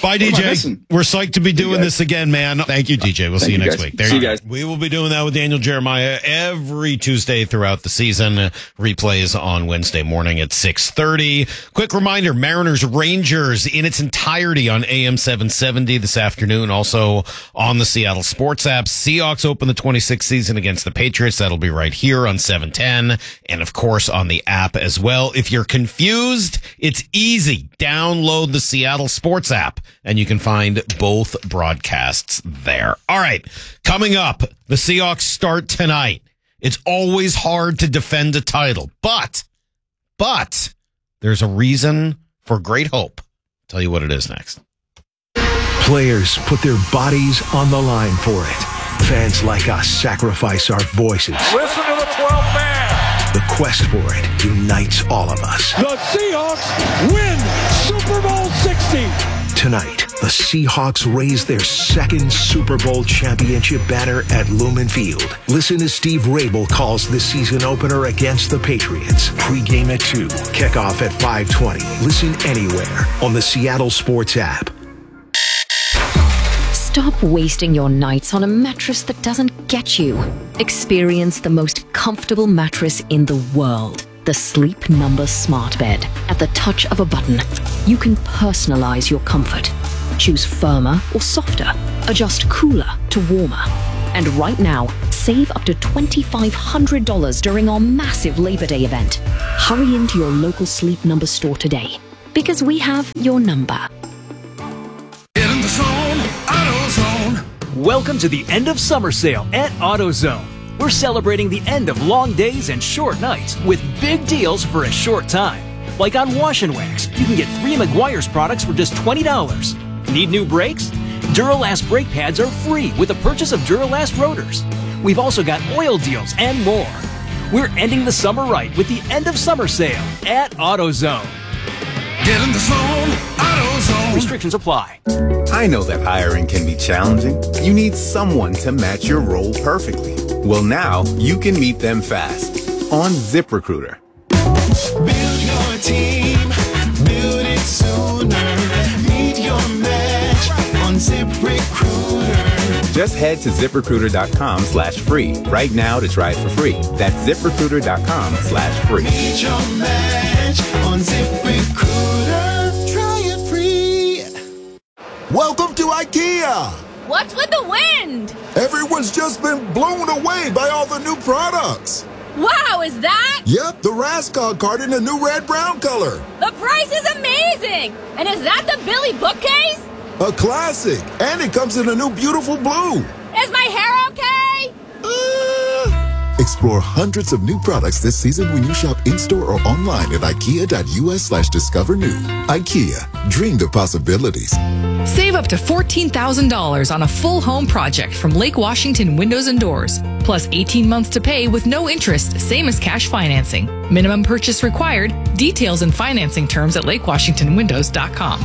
Speaker 7: Bye, DJ. We're psyched to be doing this again, man. Thank you, DJ. We'll see you next week.
Speaker 9: See you guys.
Speaker 7: We will be doing that with Daniel Jeremiah every Tuesday throughout the season. Replays on Wednesday morning at 6:30. Quick reminder, Mariners Rangers in its entirety on AM 770 this afternoon. Also on the Seattle Sports app. Seahawks open the 26th season against the Patriots. That'll be right here on 710. And of course on the app as well. If you're confused, it's easy. Download the Seattle Sports app and you can find both broadcasts there. All right. Coming up, the Seahawks start tonight. It's always hard to defend a title, but there's a reason for great hope. I'll tell you what it is next.
Speaker 5: Players put their bodies on the line for it. Fans like us sacrifice our voices.
Speaker 14: Listen to the 12th man.
Speaker 5: The quest for it unites all of us.
Speaker 14: The Seahawks win Super Bowl 60.
Speaker 5: Tonight, the Seahawks raise their second Super Bowl championship banner at Lumen Field. Listen as Steve Rabel calls the season opener against the Patriots. Pre-game at 2, kickoff at 5:20. Listen anywhere on the Seattle Sports app.
Speaker 4: Stop wasting your nights on a mattress that doesn't get you. Experience the most comfortable mattress in the world. The Sleep Number Smart Bed. At the touch of a button, you can personalize your comfort. Choose firmer or softer. Adjust cooler to warmer. And right now, save up to $2,500 during our massive Labor Day event. Hurry into your local Sleep Number store today, because we have your number.
Speaker 8: Get in the zone, AutoZone. Welcome to the end of summer sale at AutoZone. We're celebrating the end of long days and short nights with big deals for a short time. Like on Wash and Wax, you can get 3 Meguiar's products for just $20. Need new brakes? Duralast brake pads are free with the purchase of Duralast rotors. We've also got oil deals and more. We're ending the summer right with the end of summer sale at AutoZone.
Speaker 10: Get in the zone, AutoZone.
Speaker 8: Restrictions apply.
Speaker 24: I know that hiring can be challenging. You need someone to match your role perfectly. Well, now you can meet them fast on ZipRecruiter.
Speaker 10: Build your team, build it sooner. Meet your match on ZipRecruiter.
Speaker 24: Just head to ZipRecruiter.com/free right now to try it for free. That's ZipRecruiter.com/free.
Speaker 10: Meet your match on ZipRecruiter. Try it free.
Speaker 25: Welcome to IKEA.
Speaker 26: What's with the wind?
Speaker 25: Everyone's just been blown away by all the new products.
Speaker 26: Wow, is that?
Speaker 25: Yep, the Raskog card in a new red-brown color.
Speaker 26: The price is amazing! And is that the Billy bookcase?
Speaker 25: A classic. And it comes in a new beautiful blue.
Speaker 26: Is my hair okay?
Speaker 25: Explore hundreds of new products this season when you shop in-store or online at IKEA.us/discover new. IKEA, dream the possibilities.
Speaker 27: Save up to $14,000 on a full home project from Lake Washington Windows and Doors. Plus 18 months to pay with no interest, same as cash financing. Minimum purchase required. Details and financing terms at lakewashingtonwindows.com.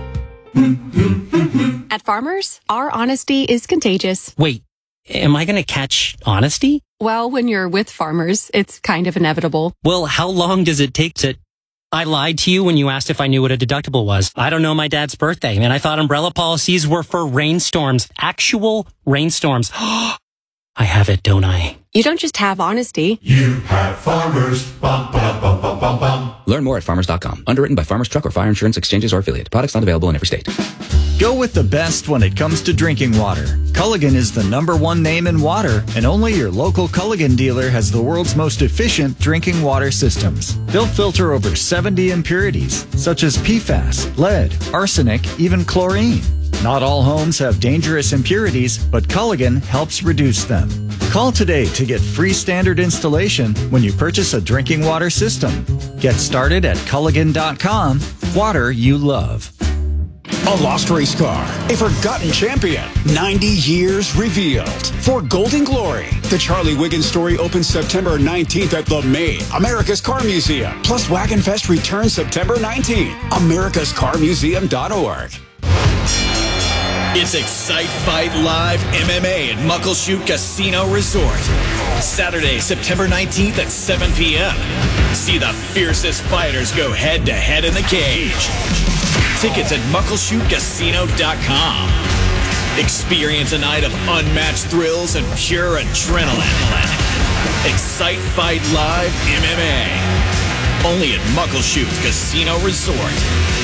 Speaker 28: At Farmers, our honesty is contagious.
Speaker 29: Wait, am I going to catch honesty?
Speaker 28: Well, when you're with Farmers, it's kind of inevitable.
Speaker 29: Well, how long does it take to... I lied to you when you asked if I knew what a deductible was. I don't know my dad's birthday, and I thought umbrella policies were for rainstorms. Actual rainstorms. I have it, don't I?
Speaker 28: You don't just have honesty.
Speaker 10: You have Farmers. Bum, bum, bum, bum, bum, bum.
Speaker 30: Learn more at farmers.com. Underwritten by Farmers Truck or Fire Insurance Exchanges or Affiliate. Products not available in every state.
Speaker 2: Go with the best when it comes to drinking water. Culligan is the #1 name in water, and only your local Culligan dealer has the world's most efficient drinking water systems. They'll filter over 70 impurities, such as PFAS, lead, arsenic, even chlorine. Not all homes have dangerous impurities, but Culligan helps reduce them. Call today to get free standard installation when you purchase a drinking water system. Get started at Culligan.com. Water you love.
Speaker 31: A lost race car, a forgotten champion, 90 years revealed. For Golden Glory, the Charlie Wiggins story opens September 19th at the May, America's Car Museum. Plus Wagon Fest returns September 19th, americascarmuseum.org.
Speaker 32: It's Excite Fight Live MMA at Muckleshoot Casino Resort. Saturday, September 19th at 7 p.m. See the fiercest fighters go head-to-head in the cage. Tickets at muckleshootcasino.com. Experience a night of unmatched thrills and pure adrenaline. Excite Fight Live MMA. Only at Muckleshoot Casino Resort.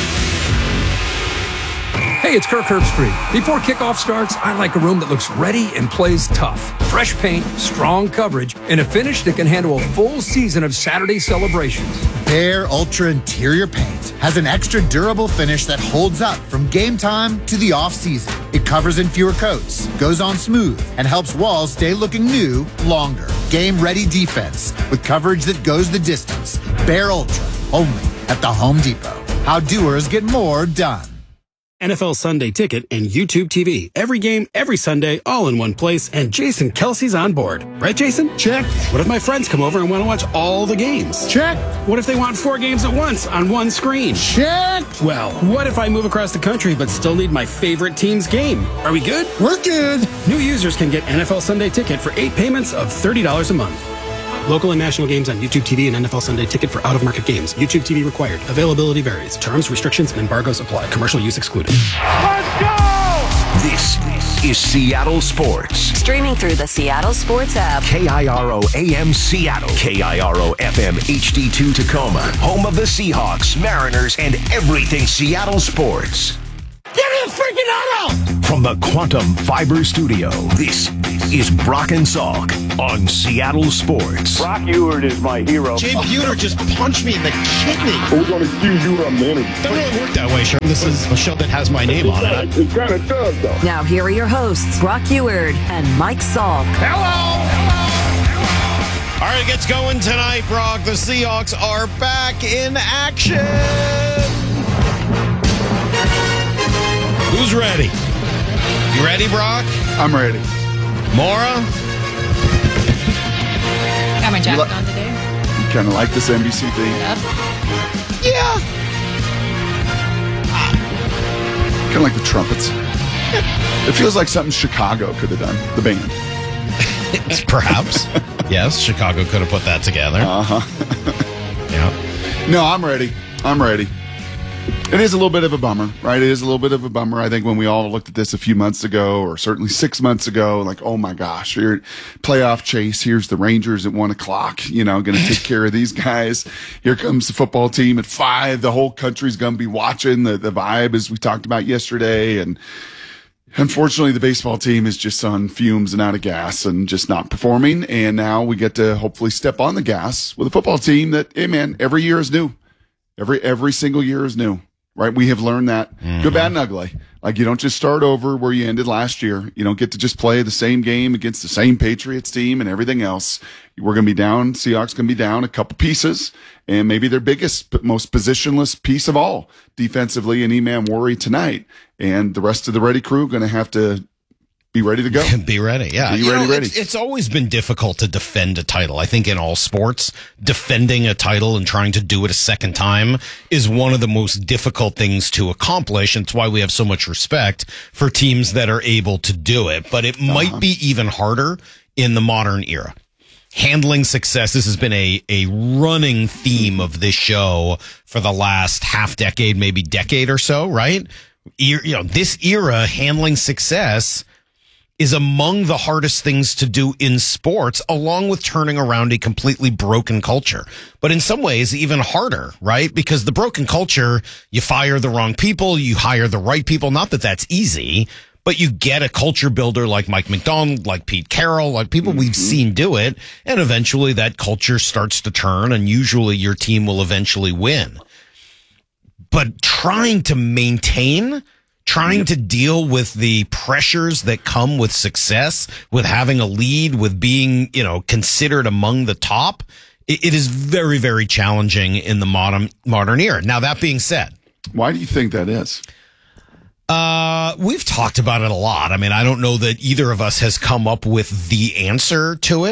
Speaker 14: Hey, it's Kirk Herbstreit. Before kickoff starts, I like a room that looks ready and plays tough. Fresh paint, strong coverage, and a finish that can handle a full season of Saturday celebrations.
Speaker 1: Behr Ultra Interior Paint has an extra durable finish that holds up from game time to the off-season. It covers in fewer coats, goes on smooth, and helps walls stay looking new longer. Game-ready defense with coverage that goes the distance. Behr Ultra, only at the Home Depot. How doers get more done.
Speaker 11: NFL Sunday Ticket and YouTube TV. Every game, every Sunday, all in one place, and Jason Kelsey's on board. Right, Jason?
Speaker 1: Check.
Speaker 11: What if my friends come over and want to watch all the games?
Speaker 1: Check.
Speaker 11: What if they want 4 games at once on one screen?
Speaker 1: Check.
Speaker 11: Well, what if I move across the country but still need my favorite team's game? Are we good?
Speaker 1: We're good.
Speaker 11: New users can get NFL Sunday Ticket for 8 payments of $30 a month. Local and national games on YouTube TV and NFL Sunday Ticket for out-of-market games. YouTube TV required. Availability varies. Terms, restrictions, and embargoes apply. Commercial use excluded.
Speaker 5: Let's go! This is Seattle Sports.
Speaker 6: Streaming through the Seattle Sports app.
Speaker 5: KIRO AM Seattle. KIRO FM HD2 Tacoma. Home of the Seahawks, Mariners, and everything Seattle sports.
Speaker 10: Give me a freaking auto!
Speaker 5: From the Quantum Fiber Studio, this is Brock and Salk on Seattle Sports.
Speaker 12: Brock Ewert is my hero.
Speaker 7: Jay Buhner just punched me in the kidney.
Speaker 12: We're going to accuse you of manager.
Speaker 7: Doesn't really work that way, sure. This is a show that has my name on it.
Speaker 12: It kind of does, though.
Speaker 6: Now here are your hosts, Brock Ewert and Mike Salk.
Speaker 7: Hello! All right, it gets going tonight, Brock. The Seahawks are back in action. Who's ready? You ready, Brock?
Speaker 3: I'm ready.
Speaker 7: Maura?
Speaker 13: Got my jacket on today.
Speaker 3: You kind of like this NBC thing?
Speaker 13: Yep.
Speaker 7: Yeah.
Speaker 3: Kind of like the trumpets. It feels like something Chicago could have done, the band.
Speaker 7: Perhaps. Yes, Chicago could have put that together.
Speaker 3: Uh-huh.
Speaker 7: Yeah.
Speaker 3: No, I'm ready. I'm ready. It is a little bit of a bummer, right? It is a little bit of a bummer. I think when we all looked at this a few months ago, or certainly 6 months ago, like, oh my gosh, here playoff chase. Here's the Rangers at 1:00, going to take care of these guys. Here comes the football team at 5. The whole country's going to be watching the vibe, as we talked about yesterday. And unfortunately, the baseball team is just on fumes and out of gas and just not performing. And now we get to hopefully step on the gas with a football team that, hey man, every year is new. Every single year is new. Right? We have learned that. Good, bad, and ugly. Like, you don't just start over where you ended last year. You don't get to just play the same game against the same Patriots team and everything else. We're going to be down. Seahawks going to be down a couple pieces, and maybe their biggest, most positionless piece of all defensively, and E-Man worry tonight. And the rest of the ready crew going to have to be ready to go.
Speaker 7: Be ready, yeah.
Speaker 3: Be ready.
Speaker 7: It's always been difficult to defend a title. I think in all sports, defending a title and trying to do it a second time is one of the most difficult things to accomplish. And it's why we have so much respect for teams that are able to do it. But it might be even harder in the modern era. Handling success, this has been a running theme of this show for the last half decade, maybe decade or so, right? This era, handling success is among the hardest things to do in sports, along with turning around a completely broken culture. But in some ways, even harder, right? Because the broken culture, you fire the wrong people, you hire the right people. Not that that's easy, but you get a culture builder like Mike McDonald, like Pete Carroll, like people we've seen do it. And eventually that culture starts to turn, and usually your team will eventually win. But trying to deal with the pressures that come with success, with having a lead, with being, considered among the top, it is very, very challenging in the modern era. Now, that being said,
Speaker 3: why do you think that is?
Speaker 7: We've talked about it a lot. I mean, I don't know that either of us has come up with the answer to it.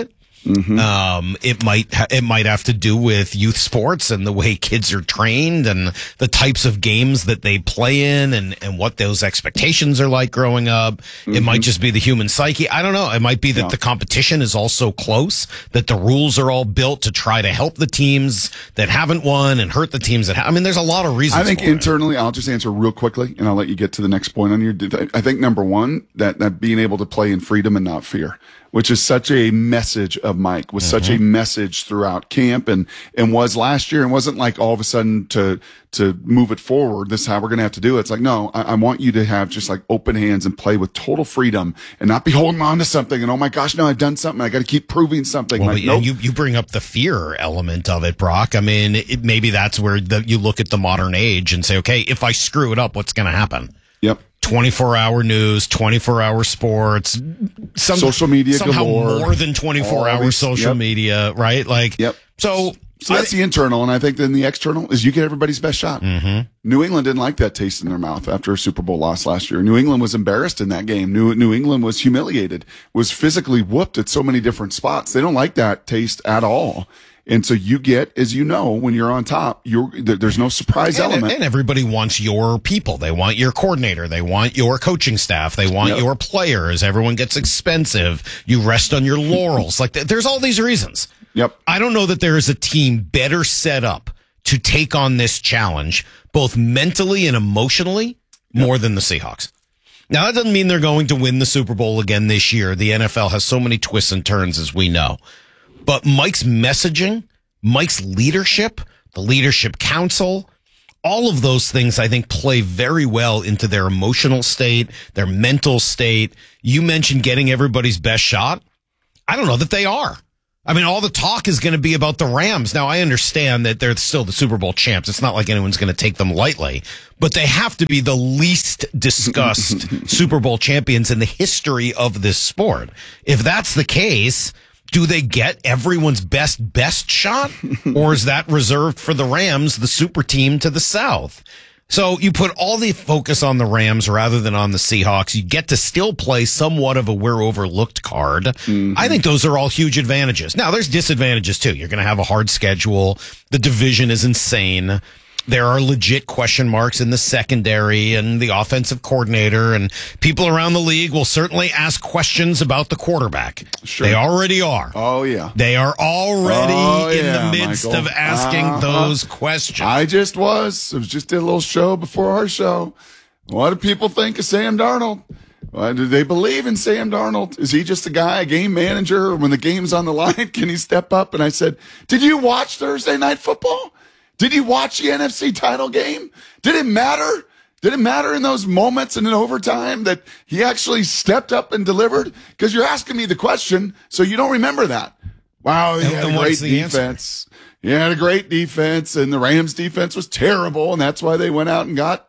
Speaker 7: It might have to do with youth sports and the way kids are trained and the types of games that they play in and what those expectations are like growing up. It might just be the human psyche. I don't know. It might be that the competition is all so close that the rules are all built to try to help the teams that haven't won and hurt the teams that have. I mean, there's a lot of reasons.
Speaker 3: I think internally, I'll just answer real quickly and I'll let you get to the next point on your. I think number one, that being able to play in freedom and not fear, which is such a message of Mike, was such a message throughout camp and was last year, and wasn't like all of a sudden to move it forward. This is how we're going to have to do it. It's like, no, I want you to have just like open hands and play with total freedom and not be holding on to something. And oh my gosh, no, I've done something. I got to keep proving something.
Speaker 7: Well,
Speaker 3: like, nope.
Speaker 7: you bring up the fear element of it, Brock. I mean, maybe that's where you look at the modern age and say, okay, if I screw it up, what's going to happen?
Speaker 3: Yep.
Speaker 7: 24-hour news, 24-hour sports,
Speaker 3: social media
Speaker 7: somehow
Speaker 3: galore.
Speaker 7: more than 24-hour social media, right? Like, So
Speaker 3: that's the internal, and I think then the external is you get everybody's best shot. New England didn't like that taste in their mouth after a Super Bowl loss last year. New England was embarrassed in that game. New England was humiliated, was physically whooped at so many different spots. They don't like that taste at all. And so you get, as you know, when you're on top, there's no surprise element.
Speaker 7: And everybody wants your people. They want your coordinator. They want your coaching staff. They want your players. Everyone gets expensive. You rest on your laurels. Like there's all these reasons.
Speaker 3: Yep.
Speaker 7: I don't know that there is a team better set up to take on this challenge, both mentally and emotionally, more than the Seahawks. Now, that doesn't mean they're going to win the Super Bowl again this year. The NFL has so many twists and turns, as we know. But Mike's messaging, Mike's leadership, the leadership council, all of those things, I think, play very well into their emotional state, their mental state. You mentioned getting everybody's best shot. I don't know that they are. I mean, all the talk is going to be about the Rams. Now, I understand that they're still the Super Bowl champs. It's not like anyone's going to take them lightly, but they have to be the least discussed Super Bowl champions in the history of this sport. If that's the case, do they get everyone's best shot? Or is that reserved for the Rams, the super team to the south? So you put all the focus on the Rams rather than on the Seahawks. You get to still play somewhat of a we're overlooked card. I think those are all huge advantages. Now, there's disadvantages too. You're going to have a hard schedule. The division is insane. There are legit question marks in the secondary and the offensive coordinator, and people around the league will certainly ask questions about the quarterback. Sure. They already are.
Speaker 3: Oh, yeah.
Speaker 7: They are already in the midst of asking those questions.
Speaker 3: I was just did a little show before our show. What do people think of Sam Darnold? Do they believe in Sam Darnold? Is he just a guy, a game manager? Or when the game's on the line, can he step up? And I said, did you watch Thursday Night Football? Did you watch the NFC title game? Did it matter? Did it matter in those moments and in overtime that he actually stepped up and delivered? Because you're asking me the question, so you don't remember that. Wow, he had a great defense. He had a great defense, and the Rams' defense was terrible, and that's why they went out and got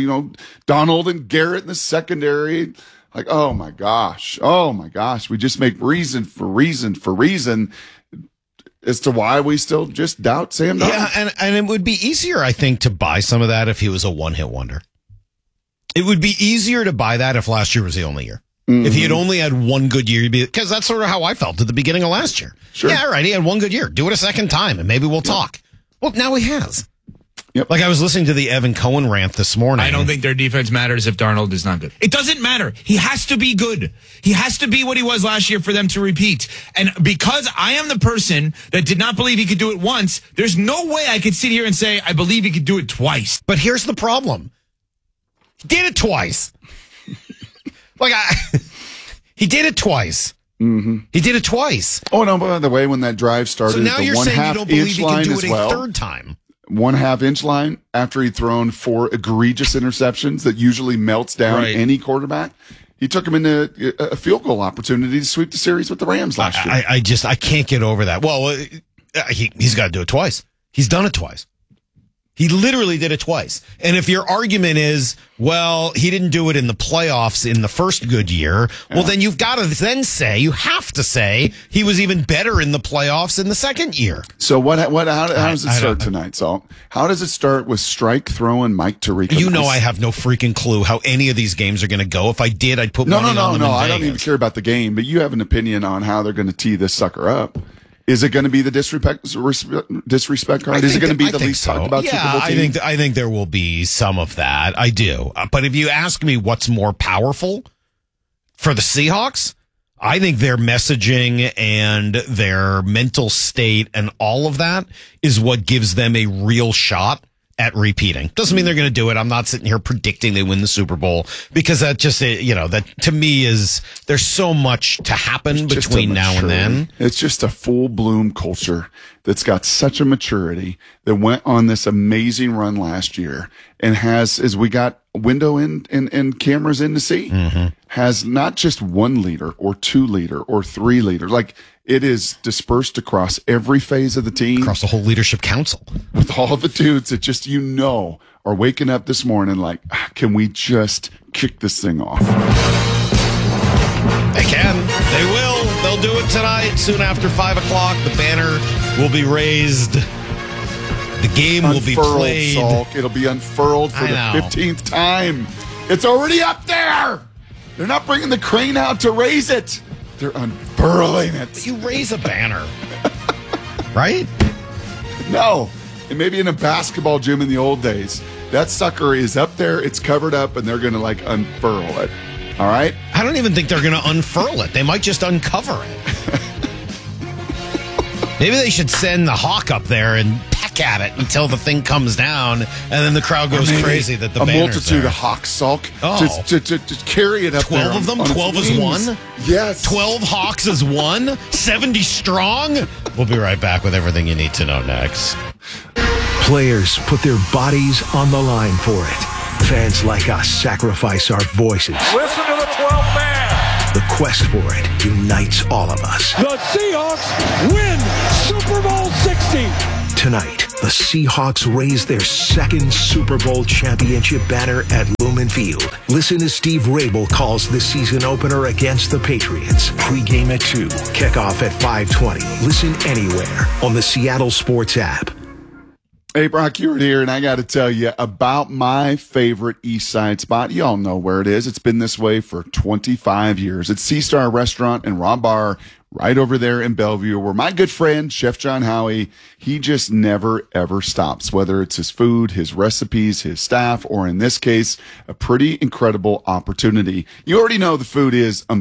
Speaker 3: Donald and Garrett in the secondary. Like, oh my gosh, we just make reason for reason as to why we still just doubt Sam Darnold.
Speaker 7: Yeah, and it would be easier, I think, to buy some of that if he was a one-hit wonder. It would be easier to buy that if last year was the only year. If he had only had one good year, because that's sort of how I felt at the beginning of last year.
Speaker 3: Sure.
Speaker 7: Yeah, all right, he had one good year. Do it a second time, and maybe we'll talk. Well, now he has.
Speaker 3: Yep.
Speaker 7: Like I was listening to the Evan Cohen rant this morning.
Speaker 4: I don't think their defense matters if Darnold is not good. It doesn't matter. He has to be good. He has to be what he was last year for them to repeat. And because I am the person that did not believe he could do it once, there's no way I could sit here and say, I believe he could do it twice.
Speaker 7: But here's the problem. He did it twice. He did it twice. He did it twice.
Speaker 3: Oh, no, by the way, when that drive started,
Speaker 7: so now
Speaker 3: the
Speaker 7: you're saying you don't believe he can do it
Speaker 3: a
Speaker 7: third time.
Speaker 3: 1/2 inch line after he'd thrown 4 egregious interceptions that usually melts down any quarterback. He took him into a field goal opportunity to sweep the series with the Rams last year.
Speaker 7: I can't get over that. Well, he's got to do it twice. He's done it twice. He literally did it twice. And if your argument is, well, he didn't do it in the playoffs in the first good year. Well, then you have to say he was even better in the playoffs in the second year.
Speaker 3: So how does it start tonight, Salt? How does it start with strike throwing Mike Tirico?
Speaker 7: You know I have no freaking clue how any of these games are going to go. If I did, I'd put money on them in
Speaker 3: No, I
Speaker 7: Vegas.
Speaker 3: don't even care about the game, but you have an opinion on how they're going to tee this sucker up. Is it going to be the disrespect card? Is it going to be the least talked about Super Bowl team?
Speaker 7: I think there will be some of that. I do. But if you ask me what's more powerful for the Seahawks, I think their messaging and their mental state and all of that is what gives them a real shot at repeating. Doesn't mean they're going to do it. I'm not sitting here predicting they win the Super Bowl because that just, that to me is, there's so much to happen between now and then.
Speaker 3: It's just a full bloom culture that's got such a maturity that went on this amazing run last year and as we got window and cameras in to see, has not just one leader or two leader or three leaders. Like, it is dispersed across every phase of the team.
Speaker 7: Across the whole leadership council.
Speaker 3: With all the dudes that just, are waking up this morning like, can we just kick this thing off?
Speaker 7: They can. They will. They'll do it tonight, soon after 5 o'clock. The banner will be raised. The game will be played.
Speaker 3: Salk. It'll be unfurled for the 15th time. It's already up there. They're not bringing the crane out to raise it. They're unfurling it.
Speaker 7: But you raise a banner, right?
Speaker 3: No. And maybe in a basketball gym in the old days. That sucker is up there, it's covered up, and they're going to, unfurl it. All right?
Speaker 7: I don't even think they're going to unfurl it. They might just uncover it. Maybe they should send the hawk up there and peck at it until the thing comes down, and then the crowd goes crazy that the banner's
Speaker 3: a multitude
Speaker 7: there.
Speaker 3: of hawks, Salk.
Speaker 7: Oh.
Speaker 3: To carry it up
Speaker 7: 12
Speaker 3: there.
Speaker 7: of them?
Speaker 3: on
Speaker 7: 12
Speaker 3: its
Speaker 7: is
Speaker 3: wings.
Speaker 7: one?
Speaker 3: Yes.
Speaker 7: 12 hawks is one? 70 strong? We'll be right back with everything you need to know next.
Speaker 5: Players put their bodies on the line for it. Fans like us sacrifice our voices.
Speaker 10: Listen to the 12th man.
Speaker 5: The quest for it unites all of us.
Speaker 10: The Seahawks win Super Bowl 60.
Speaker 5: Tonight, the Seahawks raise their second Super Bowl championship banner at Lumen Field. Listen as Steve Rabel calls the season opener against the Patriots. Pre-game at 2, kickoff at 5:20. Listen anywhere on the Seattle Sports app.
Speaker 3: Hey, Brock Ewart here, and I got to tell you about my favorite East Side spot. You all know where it is. It's been this way for 25 years. It's Sea Star Restaurant and Raw Bar right over there in Bellevue, where my good friend, Chef John Howie, he just never, ever stops, whether it's his food, his recipes, his staff, or in this case, a pretty incredible opportunity. You already know the food is